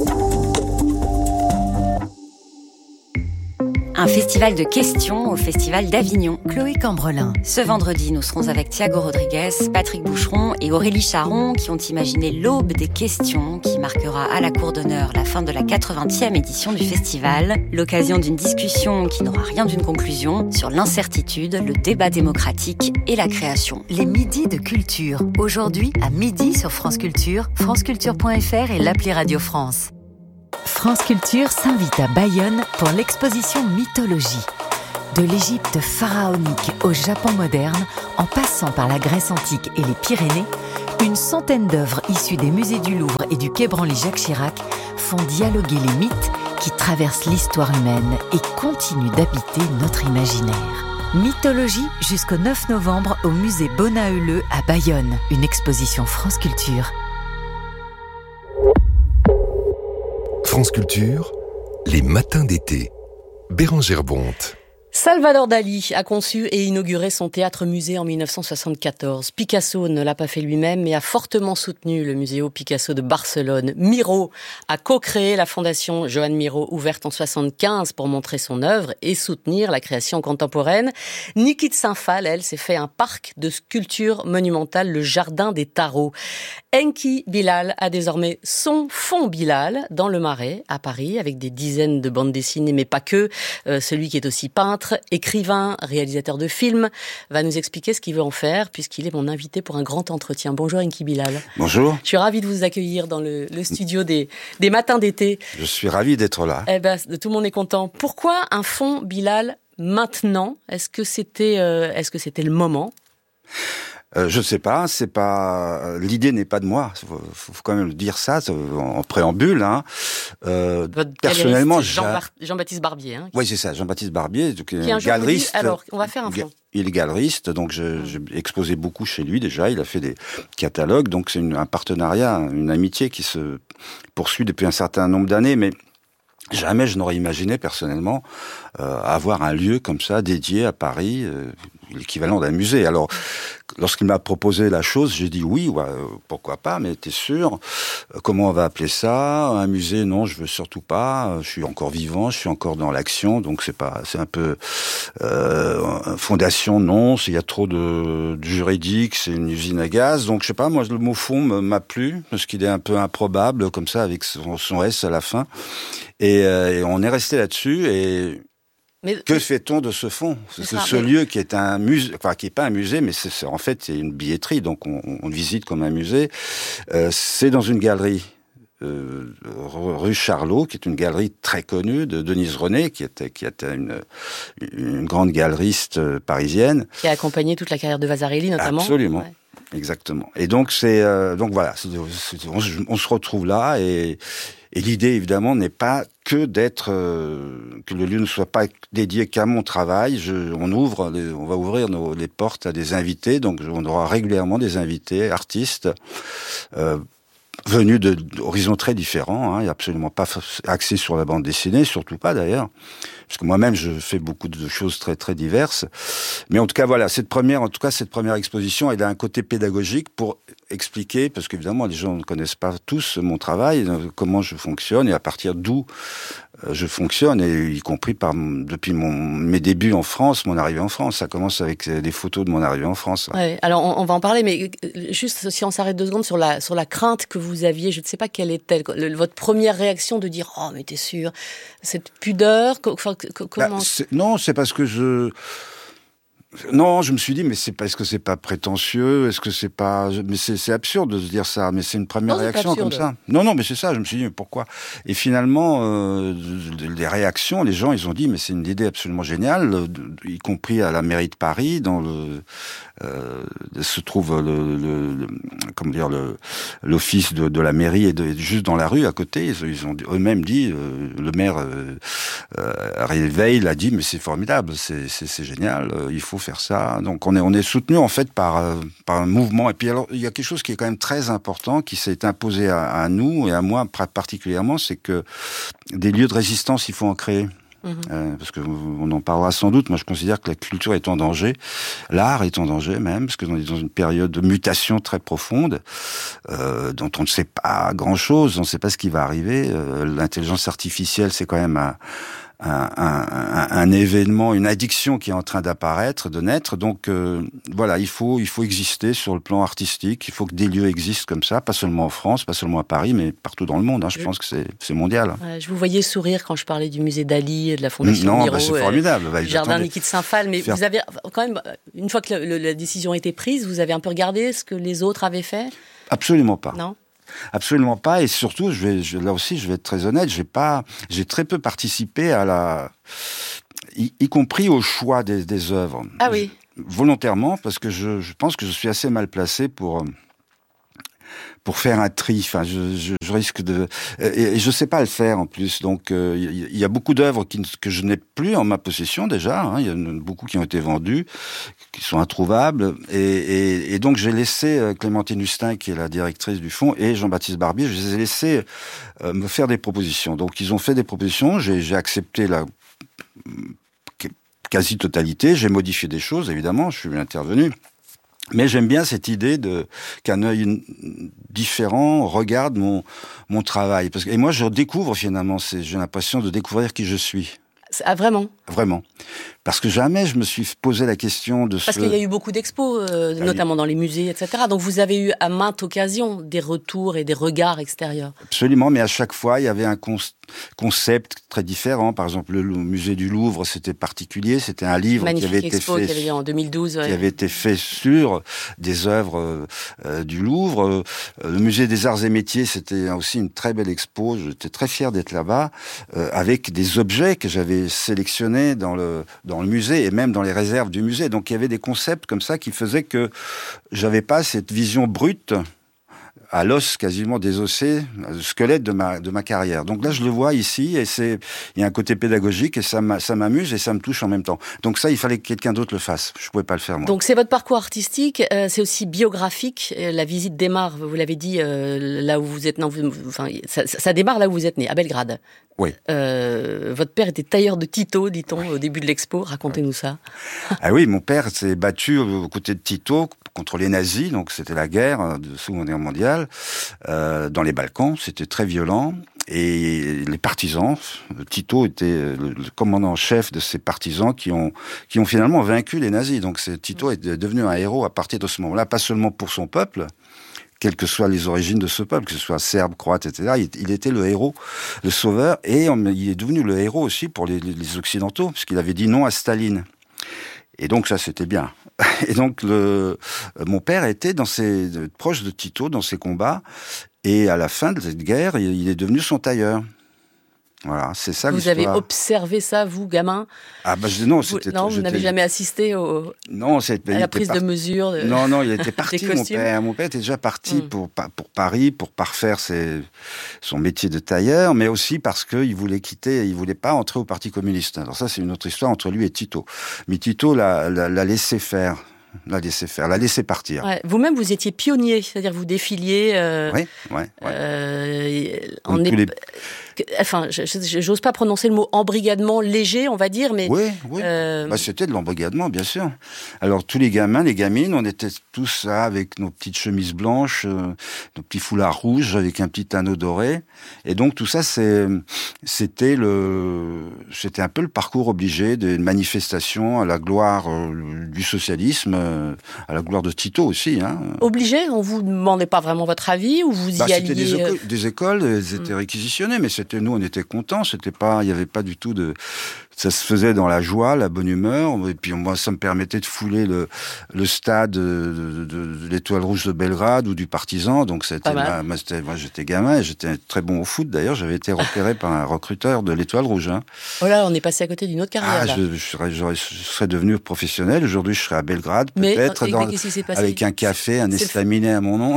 Un festival de questions au Festival d'Avignon. Chloé Cambrelin. Ce vendredi, nous serons avec Thiago Rodriguez, Patrick Boucheron et Aurélie Charon qui ont imaginé l'aube des questions qui marquera à la cour d'honneur la fin de la quatre-vingtième édition du festival. L'occasion d'une discussion qui n'aura rien d'une conclusion sur l'incertitude, le débat démocratique et la création. Les midis de culture. Aujourd'hui, à midi sur France Culture, franceculture point f r et l'appli Radio France. France Culture s'invite à Bayonne pour l'exposition Mythologie. De l'Égypte pharaonique au Japon moderne, en passant par la Grèce antique et les Pyrénées, une centaine d'œuvres issues des musées du Louvre et du quai Branly-Jacques Chirac font dialoguer les mythes qui traversent l'histoire humaine et continuent d'habiter notre imaginaire. Mythologie jusqu'au neuf novembre au musée Bonaeuleux à Bayonne, une exposition France Culture. France Culture, les matins d'été. Bérangère Bonte. Salvador Dali a conçu et inauguré son théâtre-musée en dix-neuf cent soixante-quatorze. Picasso ne l'a pas fait lui-même, mais a fortement soutenu le Museo Picasso de Barcelone. Miro a co-créé la fondation Joan Miró, ouverte en soixante-quinze pour montrer son œuvre et soutenir la création contemporaine. Niki de Saint-Phal, elle, s'est fait un parc de sculptures monumentales, le Jardin des Tarots. Enki Bilal a désormais son Fonds Bilal dans le Marais, à Paris, avec des dizaines de bandes dessinées, mais pas que. Euh, celui qui est aussi peintre, écrivain, réalisateur de films, va nous expliquer ce qu'il veut en faire, puisqu'il est mon invité pour un grand entretien. Bonjour Enki Bilal. Bonjour. Je suis ravie de vous accueillir dans le, le studio des, des matins d'été. Je suis ravi d'être là. Eh ben, tout le monde est content. Pourquoi un Fonds Bilal maintenant ? Est-ce que c'était, euh, est-ce que c'était le moment ? Euh, je ne sais pas, c'est pas l'idée n'est pas de moi. Faut, faut quand même dire ça en préambule. Hein. Euh, personnellement, Jean Jean-Baptiste Barbier. Hein, oui, c'est ça, Jean-Baptiste Barbier, donc, qui est un galeriste. Alors, on va faire un fond. Il est galeriste, donc je, j'ai exposé beaucoup chez lui déjà. Il a fait des catalogues, donc c'est une, un partenariat, une amitié qui se poursuit depuis un certain nombre d'années, mais. Jamais je n'aurais imaginé personnellement euh, avoir un lieu comme ça dédié à Paris, euh, l'équivalent d'un musée. Alors, lorsqu'il m'a proposé la chose, j'ai dit oui, ouais, pourquoi pas, mais t'es sûr ? Comment on va appeler ça ? Un musée ? Non, je veux surtout pas. Je suis encore vivant, je suis encore dans l'action, donc c'est pas, c'est un peu euh, fondation. Non, il y a trop de, de juridique, c'est une usine à gaz. Donc je sais pas, moi le mot fond m'a plu parce qu'il est un peu improbable comme ça avec son, son S à la fin. Et, euh, et on est resté là-dessus. Et mais, que mais, fait-on de ce fonds ? C'est ce, ce mais... lieu qui est un musée, enfin qui est pas un musée, mais c'est, c'est en fait c'est une billetterie, donc on, on visite comme un musée. Euh, c'est dans une galerie euh, rue Charlot, qui est une galerie très connue de Denise René, qui était qui était une une grande galeriste parisienne, qui a accompagné toute la carrière de Vasarely notamment. Absolument. Ouais. Exactement. Et donc c'est euh, donc voilà, c'est, c'est, on, on se retrouve là et Et l'idée, évidemment, n'est pas que d'être, euh, que le lieu ne soit pas dédié qu'à mon travail. Je, on ouvre, les, on va ouvrir nos, les portes à des invités. Donc, on aura régulièrement des invités, artistes, euh, venus de, d'horizons très différents. Hein. Il n'y a absolument pas axé sur la bande dessinée, surtout pas d'ailleurs. Parce que moi-même, je fais beaucoup de choses très, très diverses. Mais en tout cas, voilà, cette première, en tout cas, cette première exposition, elle a un côté pédagogique pour expliquer, parce qu'évidemment, les gens ne connaissent pas tous mon travail, comment je fonctionne et à partir d'où je fonctionne, et y compris par, depuis mon, mes débuts en France, mon arrivée en France. Ça commence avec des photos de mon arrivée en France. Ouais, alors, on, on va en parler, mais juste si on s'arrête deux secondes sur la, sur la crainte que vous aviez, je ne sais pas quelle était le, votre première réaction de dire « Oh, mais t'es sûr ?» Cette pudeur, enfin, comment... Bah, c'est, non, c'est parce que je... Non, je me suis dit, mais c'est pas, est-ce que c'est pas prétentieux? Est-ce que c'est pas, mais c'est, c'est absurde de se dire ça. Mais c'est une première non, réaction comme ça. Non, non, mais c'est ça. Je me suis dit, mais pourquoi? Et finalement, euh, les réactions, les gens, ils ont dit, mais c'est une idée absolument géniale, y compris à la mairie de Paris, dans le, euh, se trouve le, le, le comment dire, le, l'office de, de la mairie est de, juste dans la rue à côté. Ils, ils ont eux-mêmes dit, euh, le maire euh, euh, Ariel Veil l'a dit, mais c'est formidable, c'est, c'est, c'est génial, euh, il faut faire ça. Donc on est on est soutenu en fait par euh, par un mouvement. Et puis alors il y a quelque chose qui est quand même très important qui s'est imposé à, à nous et à moi particulièrement, c'est que des lieux de résistance, il faut en créer. Mmh. Euh, parce que on en parlera sans doute. Moi, je considère que la culture est en danger, l'art est en danger même, parce que on est dans une période de mutation très profonde, euh, dont on ne sait pas grand-chose, on ne sait pas ce qui va arriver. Euh, l'intelligence artificielle, c'est quand même un Un, un, un événement, une addiction qui est en train d'apparaître, de naître. Donc euh, voilà, il faut il faut exister sur le plan artistique. Il faut que des lieux existent comme ça, pas seulement en France, pas seulement à Paris, mais partout dans le monde. Hein. Je, je pense que c'est c'est mondial. Euh, je vous voyais sourire quand je parlais du musée Dali, de la Fondation non, Miro, bah c'est formidable. Euh, bah, Jardin Niki de Saint-Phal. Mais faire... vous avez quand même, une fois que le, le, la décision a été prise, vous avez un peu regardé ce que les autres avaient fait? Absolument pas. Non. Absolument pas, et surtout, je vais, je, là aussi, je vais être très honnête, j'ai pas, j'ai très peu participé à la, y, y compris au choix des, des œuvres. Ah oui. Je, volontairement, parce que je, je pense que je suis assez mal placé pour. pour faire un tri. Enfin, je, je, je risque de... Et, et je sais pas le faire, en plus. Donc, il euh, y, y a beaucoup d'œuvres qui, que je n'ai plus en ma possession, déjà. Il hein, y en a beaucoup qui ont été vendues, qui sont introuvables. Et, et, et donc, j'ai laissé Clémentine Hustin, qui est la directrice du fonds, et Jean-Baptiste Barbier, je les ai laissés euh, me faire des propositions. Donc, ils ont fait des propositions. J'ai, j'ai accepté la quasi-totalité. J'ai modifié des choses, évidemment. Je suis intervenu. Mais j'aime bien cette idée de qu'un œil différent regarde mon mon travail, parce que et moi je découvre finalement, c'est j'ai l'impression de découvrir qui je suis. Ah vraiment? Vraiment. Parce que jamais je me suis posé la question de... Parce ce... qu'il y a eu beaucoup d'expos, euh, ah, notamment dans les musées, et cetera. Donc vous avez eu à maintes occasions des retours et des regards extérieurs. Absolument, mais à chaque fois, il y avait un con- concept très différent. Par exemple, le, le musée du Louvre, c'était particulier. C'était un livre Magnifique qui avait été expo fait... qui avait eu en deux mille douze. Ouais. Qui avait été fait sur des œuvres euh, du Louvre. Euh, le musée des Arts et Métiers, c'était aussi une très belle expo. J'étais très fier d'être là-bas, euh, avec des objets que j'avais sélectionnés dans le, dans le musée et même dans les réserves du musée. Donc il y avait des concepts comme ça qui faisaient que j'avais pas cette vision brute à l'os quasiment désossé, le squelette de ma de ma carrière. Donc là je le vois ici et c'est il y a un côté pédagogique et ça ça m'amuse et ça me touche en même temps. Donc ça il fallait que quelqu'un d'autre le fasse. Je pouvais pas le faire moi. Donc c'est votre parcours artistique, euh, c'est aussi biographique. La visite démarre, vous l'avez dit, euh, là où vous êtes. Non, vous, enfin ça, ça démarre là où vous êtes né, à Belgrade. Oui. Euh, votre père était tailleur de Tito, dit-on, au début de l'expo. Racontez-nous ça. Ah oui, mon père s'est battu aux côtés de Tito contre les nazis, donc c'était la guerre de Seconde Guerre mondiale, euh, dans les Balkans, c'était très violent. Et les partisans, Tito était le, le commandant en chef de ces partisans qui ont qui ont finalement vaincu les nazis. Donc c'est, Tito est devenu un héros à partir de ce moment-là, pas seulement pour son peuple, quelles que soient les origines de ce peuple, que ce soit serbe, croate, et cetera. Il, il était le héros, le sauveur, et on, il est devenu le héros aussi pour les, les, les Occidentaux, puisqu'il avait dit non à Staline. Et donc ça, c'était bien. Et donc le, mon père était dans ses, proche de Tito dans ses combats, et à la fin de cette guerre, il, il est devenu son tailleur. Voilà, c'est ça vous l'histoire. Vous avez observé ça, vous, gamin? Ah bah je, non, c'était... Vous, non, vous n'avez jamais assisté au... non, c'est, à la prise par... de mesure de... Non, non, il était parti, mon père. Mon père était déjà parti mm. pour, pour Paris, pour parfaire ses, son métier de tailleur, mais aussi parce qu'il voulait quitter, il voulait pas entrer au Parti communiste. Alors ça, c'est une autre histoire entre lui et Tito. Mais Tito l'a, l'a, l'a laissé faire. l'a laissé faire, l'a laissé partir. Ouais. Vous-même, vous étiez pionnier, c'est-à-dire vous défiliez... Euh, oui, oui. Ouais. Euh, en ép... les... Enfin, j'ose pas prononcer le mot embrigadement léger, on va dire, mais... Oui, oui. Euh... Bah, c'était de l'embrigadement, bien sûr. Alors, tous les gamins, les gamines, on était tous là avec nos petites chemises blanches, euh, nos petits foulards rouges avec un petit anneau doré. Et donc, tout ça, c'est, c'était le, c'était un peu le parcours obligé d'une manifestation à la gloire euh, du socialisme, euh, à la gloire de Tito aussi. Hein. Obligé? On vous demandait pas vraiment votre avis ou vous y bah, alliez? C'était des, éco- des écoles, elles étaient mmh. réquisitionnées, mais c'était nous, on était contents. C'était pas, il y avait pas du tout de, ça se faisait dans la joie, la bonne humeur, et puis moi, ça me permettait de fouler le, le stade de, de, de l'Étoile Rouge de Belgrade ou du Partizan, donc c'était, ma, ma, c'était moi j'étais gamin, et j'étais très bon au foot d'ailleurs, j'avais été repéré par un recruteur de l'Étoile Rouge. Hein. Oh là, on est passé à côté d'une autre carrière. Ah, là. je, je, serais, je serais devenu professionnel, aujourd'hui je serais à Belgrade, peut-être, mais, dans, mais qu'est-ce qui s'est passé ? avec un café, un estaminet à mon nom.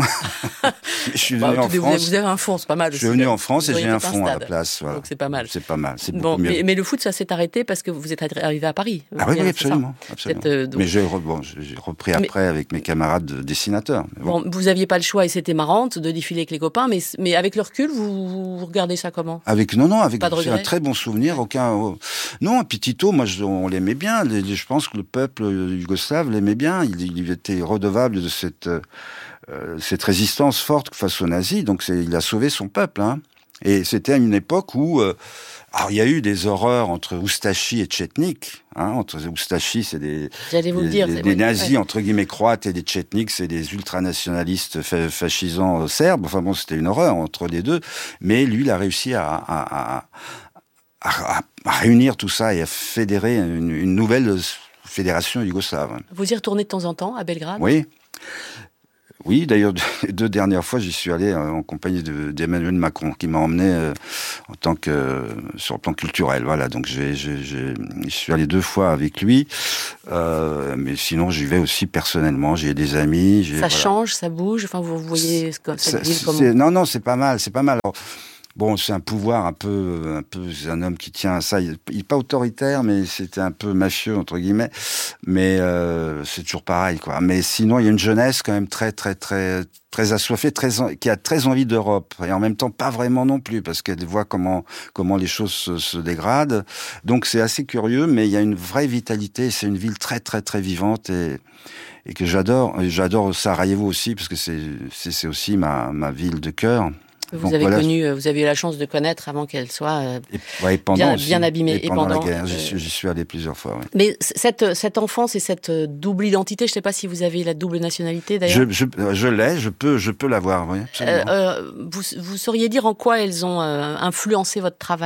Je suis venu bah, en France. Vous avez un fond, c'est pas mal. Je suis venu en France et j'ai un fond à la place. Voilà. Donc c'est pas mal. C'est pas mal, c'est beaucoup bon, mieux. Mais, mais le foot, ça s'est arrêté parce que vous êtes arrivé à Paris. Ah oui, oui, absolument. absolument. Euh, donc... Mais j'ai, bon, j'ai repris après mais... avec mes camarades de dessinateurs. Bon. Bon, vous aviez pas le choix et c'était marrant de défiler avec les copains, mais, mais avec le recul, vous, vous regardez ça comment ? Avec non, non, avec pas de c'est un très bon souvenir. Aucun, oh... non, et puis Tito, moi, je, on l'aimait bien. Les, les, je pense que le peuple yougoslave l'aimait bien. Il, il était redevable de cette euh, cette résistance forte face aux nazis. Donc, c'est, il a sauvé son peuple. Hein. Et c'était à une époque où euh, alors il y a eu des horreurs entre Oustachi et Tchetnik. Hein, entre Oustachi, c'est des, J'allais vous des, le dire, des, c'est des vrai. nazis ouais. entre guillemets croates et des Tchetniks, c'est des ultranationalistes fa- fascisants serbes. Enfin bon, c'était une horreur entre les deux. Mais lui, il a réussi à, à, à, à, à réunir tout ça et à fédérer une, une nouvelle fédération yougoslave. Vous y retournez de temps en temps à Belgrade ? Oui. Oui, d'ailleurs, les deux dernières fois, j'y suis allé en compagnie de, d'Emmanuel Macron, qui m'a emmené euh, en tant que euh, sur le plan culturel. Voilà, donc j'ai, j'ai, j'ai, je suis allé deux fois avec lui, euh, mais sinon j'y vais aussi personnellement. J'ai des amis. J'ai, ça voilà. change, ça bouge. Enfin, vous voyez cette c'est, ville comment c'est, Non, non, c'est pas mal, c'est pas mal. Alors, bon, c'est un pouvoir un peu, un peu, c'est un homme qui tient à ça. Il, il est pas autoritaire, mais c'était un peu mafieux entre guillemets. Mais euh, c'est toujours pareil, quoi. Mais sinon, il y a une jeunesse quand même très, très, très, très assoiffée, très, qui a très envie d'Europe, et en même temps pas vraiment non plus, parce qu'elle voit comment, comment les choses se, se dégradent. Donc c'est assez curieux, mais il y a une vraie vitalité. C'est une ville très, très, très vivante et et que j'adore. Et j'adore Sarajevo aussi, parce que c'est, c'est, c'est aussi ma, ma ville de cœur. Vous Donc, avez voilà. connu, vous avez eu la chance de connaître avant qu'elle soit euh, et, ouais, et pendant bien, aussi, bien abîmée. Et pendant, et pendant la guerre, euh... j'y, suis, j'y suis allé plusieurs fois. Ouais. Mais cette, cette enfance et cette double identité, je ne sais pas si vous avez la double nationalité d'ailleurs. Je, je, je l'ai, je peux, je peux l'avoir, oui. Euh, euh, vous, vous sauriez dire en quoi elles ont euh, influencé votre travail ?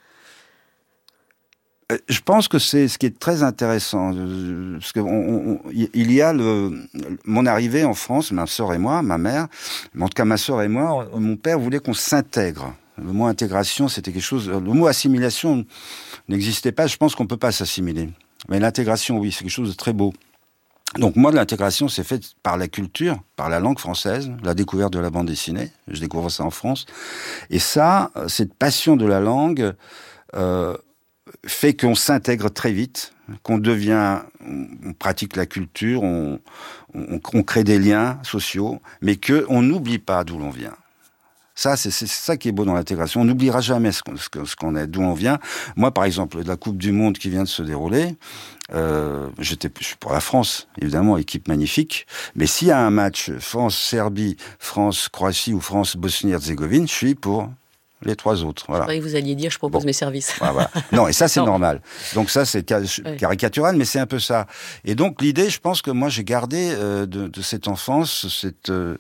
Je pense que c'est ce qui est très intéressant, parce que on, on, il y a le, mon arrivée en France, ma sœur et moi, ma mère, mais en tout cas ma sœur et moi, mon père voulait qu'on s'intègre. Le mot intégration, c'était quelque chose. Le mot assimilation n'existait pas. Je pense qu'on peut pas s'assimiler, mais l'intégration, oui, c'est quelque chose de très beau. Donc moi, de l'intégration, c'est fait par la culture, par la langue française, la découverte de la bande dessinée. Je découvre ça en France, et ça, cette passion de la langue. Euh, fait qu'on s'intègre très vite, qu'on devient, on pratique la culture, on, on, on crée des liens sociaux, mais qu'on n'oublie pas d'où l'on vient. Ça, c'est, c'est ça qui est beau dans l'intégration. On n'oubliera jamais ce qu'on, ce qu'on est, d'où on vient. Moi, par exemple, de la Coupe du Monde qui vient de se dérouler, euh, j'étais, je suis pour la France, évidemment, équipe magnifique. Mais s'il y a un match France-Serbie, France-Croatie ou France-Bosnie-Herzégovine, je suis pour les trois autres. Voilà. Je croyais que vous alliez dire, je propose bon. mes services. Ah, voilà. Non, et ça, c'est normal. Donc ça, c'est caricatural, mais c'est un peu ça. Et donc, l'idée, je pense que moi, j'ai gardé euh, de, de cette enfance, cette... Euh,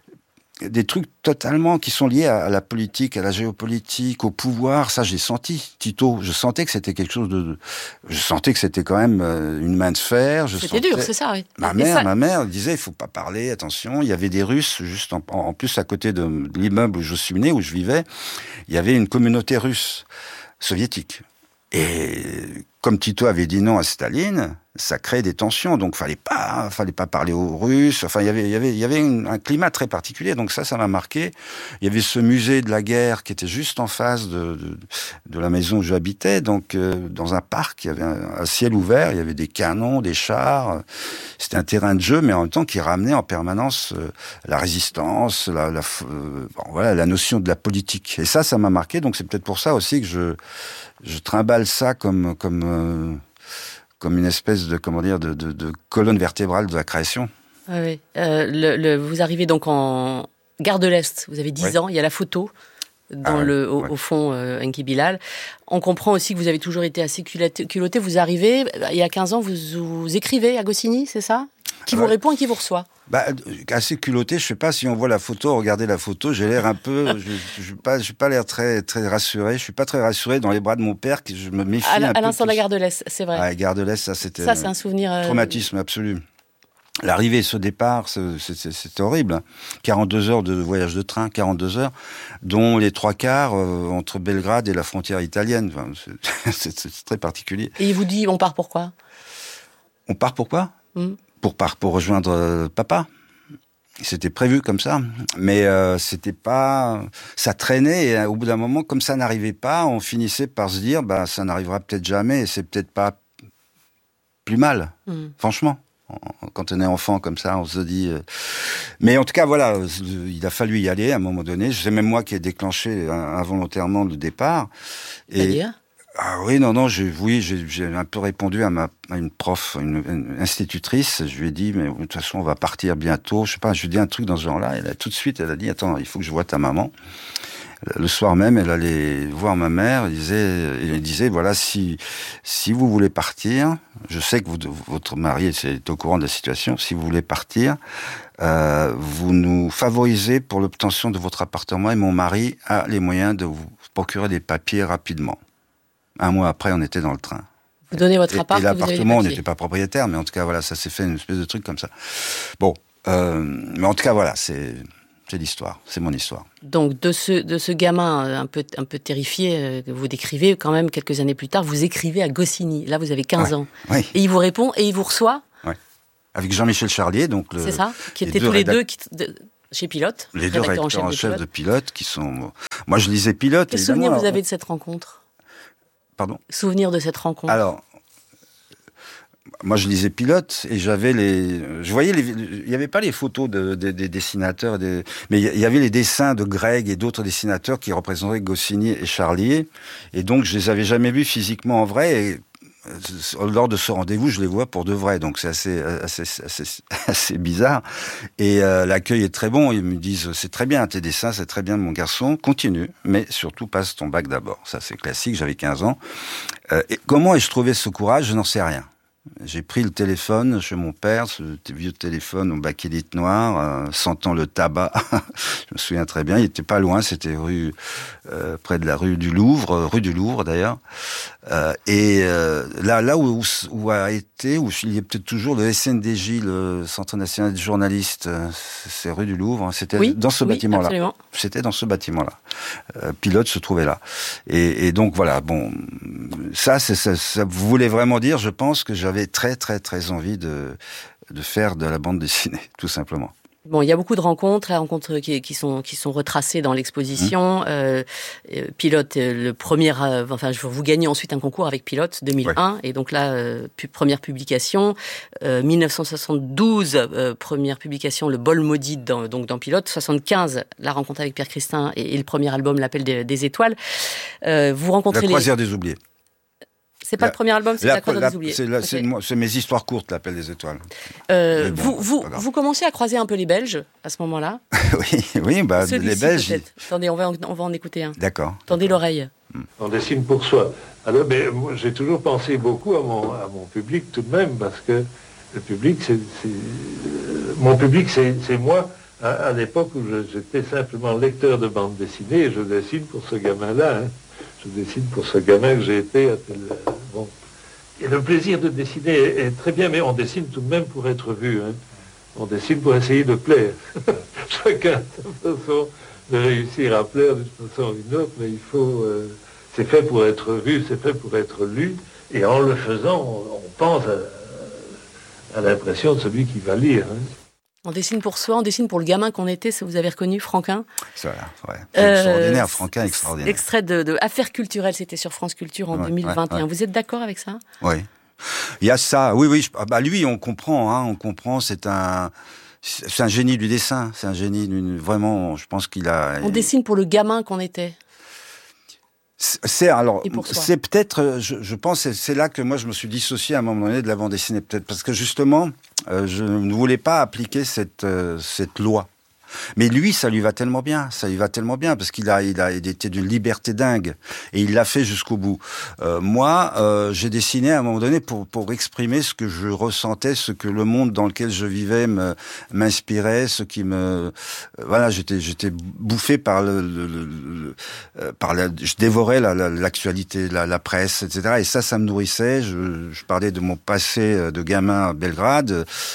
des trucs totalement qui sont liés à, à la politique, à la géopolitique, au pouvoir. Ça, j'ai senti. Tito, je sentais que c'était quelque chose de... Je sentais que c'était quand même euh, une main de fer. Je c'était sentais... dur, c'est ça, oui. Ma mère, ça... ma mère disait, il faut pas parler, attention. Il y avait des Russes, juste en, en plus à côté de, de l'immeuble où je suis né, où je vivais, il y avait une communauté russe, soviétique. Et comme Tito avait dit non à Staline, ça crée des tensions, donc fallait pas, fallait pas parler aux Russes. Enfin, il y avait, il y avait, il y avait une, un climat très particulier. Donc ça, ça m'a marqué. Il y avait ce musée de la guerre qui était juste en face de de, de la maison où j'habitais. Donc euh, dans un parc, il y avait un, un ciel ouvert, il y avait des canons, des chars. C'était un terrain de jeu, mais en même temps qui ramenait en permanence euh, la résistance, la, la euh, bon, voilà, la notion de la politique. Et ça, ça m'a marqué. Donc c'est peut-être pour ça aussi que je je trimballe ça comme comme euh, comme une espèce de comment dire de, de, de colonne vertébrale de la création. Oui, oui. Euh, le, le, vous arrivez donc en Gare de l'Est. Vous avez dix oui. ans. Il y a la photo dans ah, le au, ouais. au fond, euh, Enki Bilal. On comprend aussi que vous avez toujours été assez culotté. Vous arrivez il y a quinze ans. Vous, vous écrivez à Goscinny, c'est ça? Qui ah, vous ouais. répond et qui vous reçoit? Bah, assez culotté, je sais pas si on voit la photo, regardez la photo, j'ai l'air un peu, je, je, pas, j'ai pas l'air très, très rassuré, je suis pas très rassuré dans les bras de mon père, que je me méfie à, un à peu. À l'instant de la gare de l'Est, c'est vrai. À la gare de l'Est, ça c'était. Ça, c'est un souvenir. Euh... Traumatisme absolu. L'arrivée et ce départ, c'est, c'est, c'est horrible. quarante-deux heures de voyage de train, quarante-deux heures, dont les trois quarts euh, entre Belgrade et la frontière italienne. Enfin, c'est, c'est, c'est très particulier. Et il vous dit, on part pourquoi? On part pourquoi? mm. Pour part pour rejoindre euh, papa. C'était prévu comme ça, mais euh, c'était pas. Ça traînait et au bout d'un moment, comme ça n'arrivait pas, on finissait par se dire, bah ça n'arrivera peut-être jamais et c'est peut-être pas plus mal, mm. franchement. Quand on est enfant comme ça, on se dit... Euh... Mais en tout cas, voilà, il a fallu y aller à un moment donné. C'est même moi qui ai déclenché involontairement le départ. C'est-à-dire ? Ah oui, non, non, j'ai, oui, j'ai, j'ai un peu répondu à, ma, à une prof, une, une institutrice. Je lui ai dit, mais de toute façon, on va partir bientôt. Je sais pas, je lui ai dit un truc dans ce genre-là. Elle a tout de suite, elle a dit, attends, il faut que je voie ta maman. Le soir même, elle allait voir ma mère. Elle disait, elle disait, voilà, si si vous voulez partir, je sais que vous, votre mari est au courant de la situation. Si vous voulez partir, euh, vous nous favorisez pour l'obtention de votre appartement et mon mari a les moyens de vous procurer des papiers rapidement. Un mois après, on était dans le train. Vous donnez votre appart et, et l'appartement, on n'était pas propriétaire, mais en tout cas, voilà, ça s'est fait une espèce de truc comme ça. Bon, euh, mais en tout cas, voilà, c'est. C'est l'histoire, c'est mon histoire. Donc de ce de ce gamin un peu un peu terrifié euh, que vous décrivez quand même quelques années plus tard, vous écrivez à Goscinny. Là, vous avez quinze ouais, ans. Oui. Et il vous répond et il vous reçoit. Oui. Avec Jean-Michel Charlier, donc le. C'est ça. Qui étaient tous les deux qui, de, chez Pilote. Les deux rédacteurs en chef, en chef de, de Pilote, qui sont. Moi, je lisais Pilote. Quel souvenir vous avez de cette rencontre? Pardon. Souvenir de cette rencontre. Alors. Moi, je lisais Pilote et j'avais les, je voyais les, il n'y avait pas les photos de, de, des dessinateurs, des, mais il y avait les dessins de Greg et d'autres dessinateurs qui représentaient Goscinny et Charlier. Et donc, je les avais jamais vus physiquement en vrai. Et lors de ce rendez-vous, je les vois pour de vrai. Donc, c'est assez, assez, assez, assez bizarre. Et euh, l'accueil est très bon. Ils me disent, c'est très bien tes dessins, c'est très bien mon garçon, continue, mais surtout passe ton bac d'abord. Ça, c'est classique. J'avais quinze ans. Euh, et comment ai-je trouvé ce courage? Je n'en sais rien. J'ai pris le téléphone chez mon père, ce vieux téléphone au bakélite noir, euh, sentant le tabac. Je me souviens très bien, il était pas loin, c'était rue euh, près de la rue du Louvre, euh, rue du Louvre d'ailleurs. Euh, et euh, là, là où, où a été, où il y a peut-être toujours le S N D J, le Centre national des journalistes, euh, c'est rue du Louvre. C'était oui, dans ce oui, bâtiment-là. Absolument. C'était dans ce bâtiment-là. Euh, Pilote se trouvait là. Et, et donc voilà, bon, ça, c'est, ça, ça voulait vraiment dire, je pense que j'avais très très très envie de de faire de la bande dessinée, tout simplement. Bon, il y a beaucoup de rencontres, les rencontres qui, qui sont qui sont retracées dans l'exposition. Mmh. Euh, Pilote, le premier, euh, enfin, vous gagnez ensuite un concours avec Pilote deux mille un, ouais. Et donc là, euh, pu, première publication, euh, dix-neuf cent soixante-douze, euh, première publication, Le Bol maudit, dans, donc dans Pilote, soixante-quinze, la rencontre avec Pierre Christin et, et le premier album, L'Appel des, des étoiles. Euh, vous rencontrez La croisière les... des oubliés. C'est pas la, le premier album, c'est La, la croisière des oubliés. C'est, la, okay. c'est, c'est mes histoires courtes, L'Appel des étoiles. Euh, bon, vous, vous, vous commencez à croiser un peu les Belges à ce moment-là. Oui, oui, bah les Belges. Peut-être. Attendez, on va, on va en écouter un. D'accord. Tendez l'oreille. On dessine pour soi. Alors, mais moi, j'ai toujours pensé beaucoup à mon, à mon public tout de même, parce que le public, c'est, c'est euh, mon public, c'est, c'est moi. À, à l'époque où je, j'étais simplement lecteur de bande dessinée, et je dessine pour ce gamin-là. Hein. Je dessine pour ce gamin que j'ai été. À tel, bon. Et le plaisir de dessiner est, est très bien, mais on dessine tout de même pour être vu. Hein. On dessine pour essayer de plaire. Chacun a sa façon de réussir à plaire d'une façon ou d'une autre, mais il faut... Euh, c'est fait pour être vu, c'est fait pour être lu, et en le faisant, on, on pense à, à l'impression de celui qui va lire. Hein. On dessine pour soi, on dessine pour le gamin qu'on était, ça vous avez reconnu, Franquin. Ça, ouais. C'est extraordinaire, euh, Franquin, extraordinaire. Extrait de, de Affaires culturelles, c'était sur France Culture en ouais, deux mille vingt et un. Ouais, ouais. Vous êtes d'accord avec ça? Oui. Il y a ça, oui, oui. Bah, lui, on comprend, hein, on comprend, c'est un... C'est un génie du dessin, c'est un génie, d'une, vraiment, je pense qu'il a... On dessine pour le gamin qu'on était. C'est alors, c'est peut-être, je, je pense, c'est, c'est là que moi je me suis dissocié à un moment donné de la bande dessinée, peut-être parce que justement, euh, je ne voulais pas appliquer cette euh, cette loi. Mais lui, ça lui va tellement bien, ça lui va tellement bien, parce qu'il a, il a, il était d'une liberté dingue, et il l'a fait jusqu'au bout. Euh, moi, euh, j'ai dessiné à un moment donné pour, pour exprimer ce que je ressentais, ce que le monde dans lequel je vivais me, m'inspirait, ce qui me, euh, voilà, j'étais, j'étais bouffé par le, le, le, le euh, par la, je dévorais la, la, l'actualité, la, la presse, et cetera. Et ça, ça me nourrissait. Je, je parlais de mon passé de gamin à Belgrade,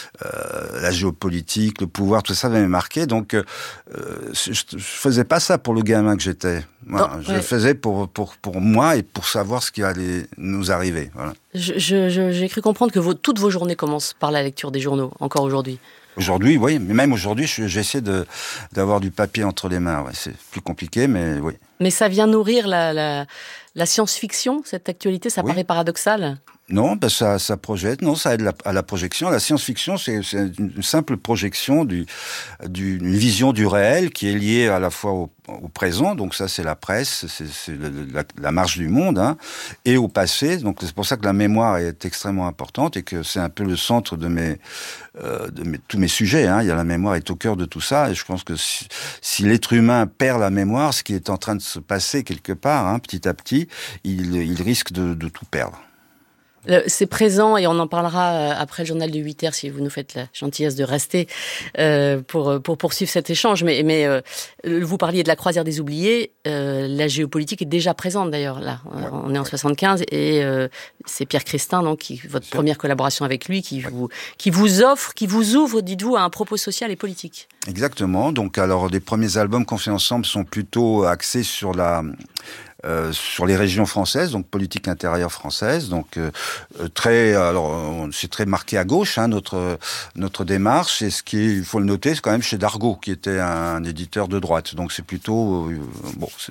euh, la géopolitique, le pouvoir, tout ça m'avait marqué. Donc, euh, je, je faisais pas ça pour le gamin que j'étais. Voilà, non, je ouais. le faisais pour, pour, pour moi et pour savoir ce qui allait nous arriver. Voilà. Je, je, j'ai cru comprendre que vos, toutes vos journées commencent par la lecture des journaux, encore aujourd'hui. Aujourd'hui, oui, mais même aujourd'hui, j'essaie de, d'avoir du papier entre les mains. Ouais, c'est plus compliqué, mais oui. Mais ça vient nourrir la, la, la science-fiction, cette actualité, ça oui. paraît paradoxal. Non, ben ça, ça projette, non, ça aide la, à la projection. La science-fiction, c'est, c'est une simple projection du, du, une vision du réel qui est liée à la fois au, au présent, donc ça c'est la presse, c'est, c'est le, la, la marche du monde, hein, et au passé. Donc c'est pour ça que la mémoire est extrêmement importante et que c'est un peu le centre de mes, euh, de mes, tous mes sujets. Hein. Il y a la mémoire est au cœur de tout ça, et je pense que si, si l'être humain perd la mémoire, ce qui est en train de se passer quelque part, hein, petit à petit, il, il risque de, de tout perdre. C'est présent et on en parlera après le journal de huit heures si vous nous faites la gentillesse de rester euh, pour pour poursuivre cet échange. Mais mais euh, vous parliez de la croisière des oubliés. Euh, la géopolitique est déjà présente d'ailleurs là. Ouais, on est en soixante-quinze et euh, c'est Pierre Christin donc qui votre c'est première collaboration avec lui qui ouais. vous qui vous offre, qui vous ouvre, dites-vous, à un propos social et politique. Exactement. Donc alors les premiers albums qu'on fait ensemble sont plutôt axés sur la Euh, sur les régions françaises, donc politique intérieure française, donc euh, très, alors on, c'est très marqué à gauche hein, notre notre démarche. Et ce qui est, il faut le noter, c'est quand même chez Dargaud, qui était un, un éditeur de droite. Donc c'est plutôt euh, bon, c'est,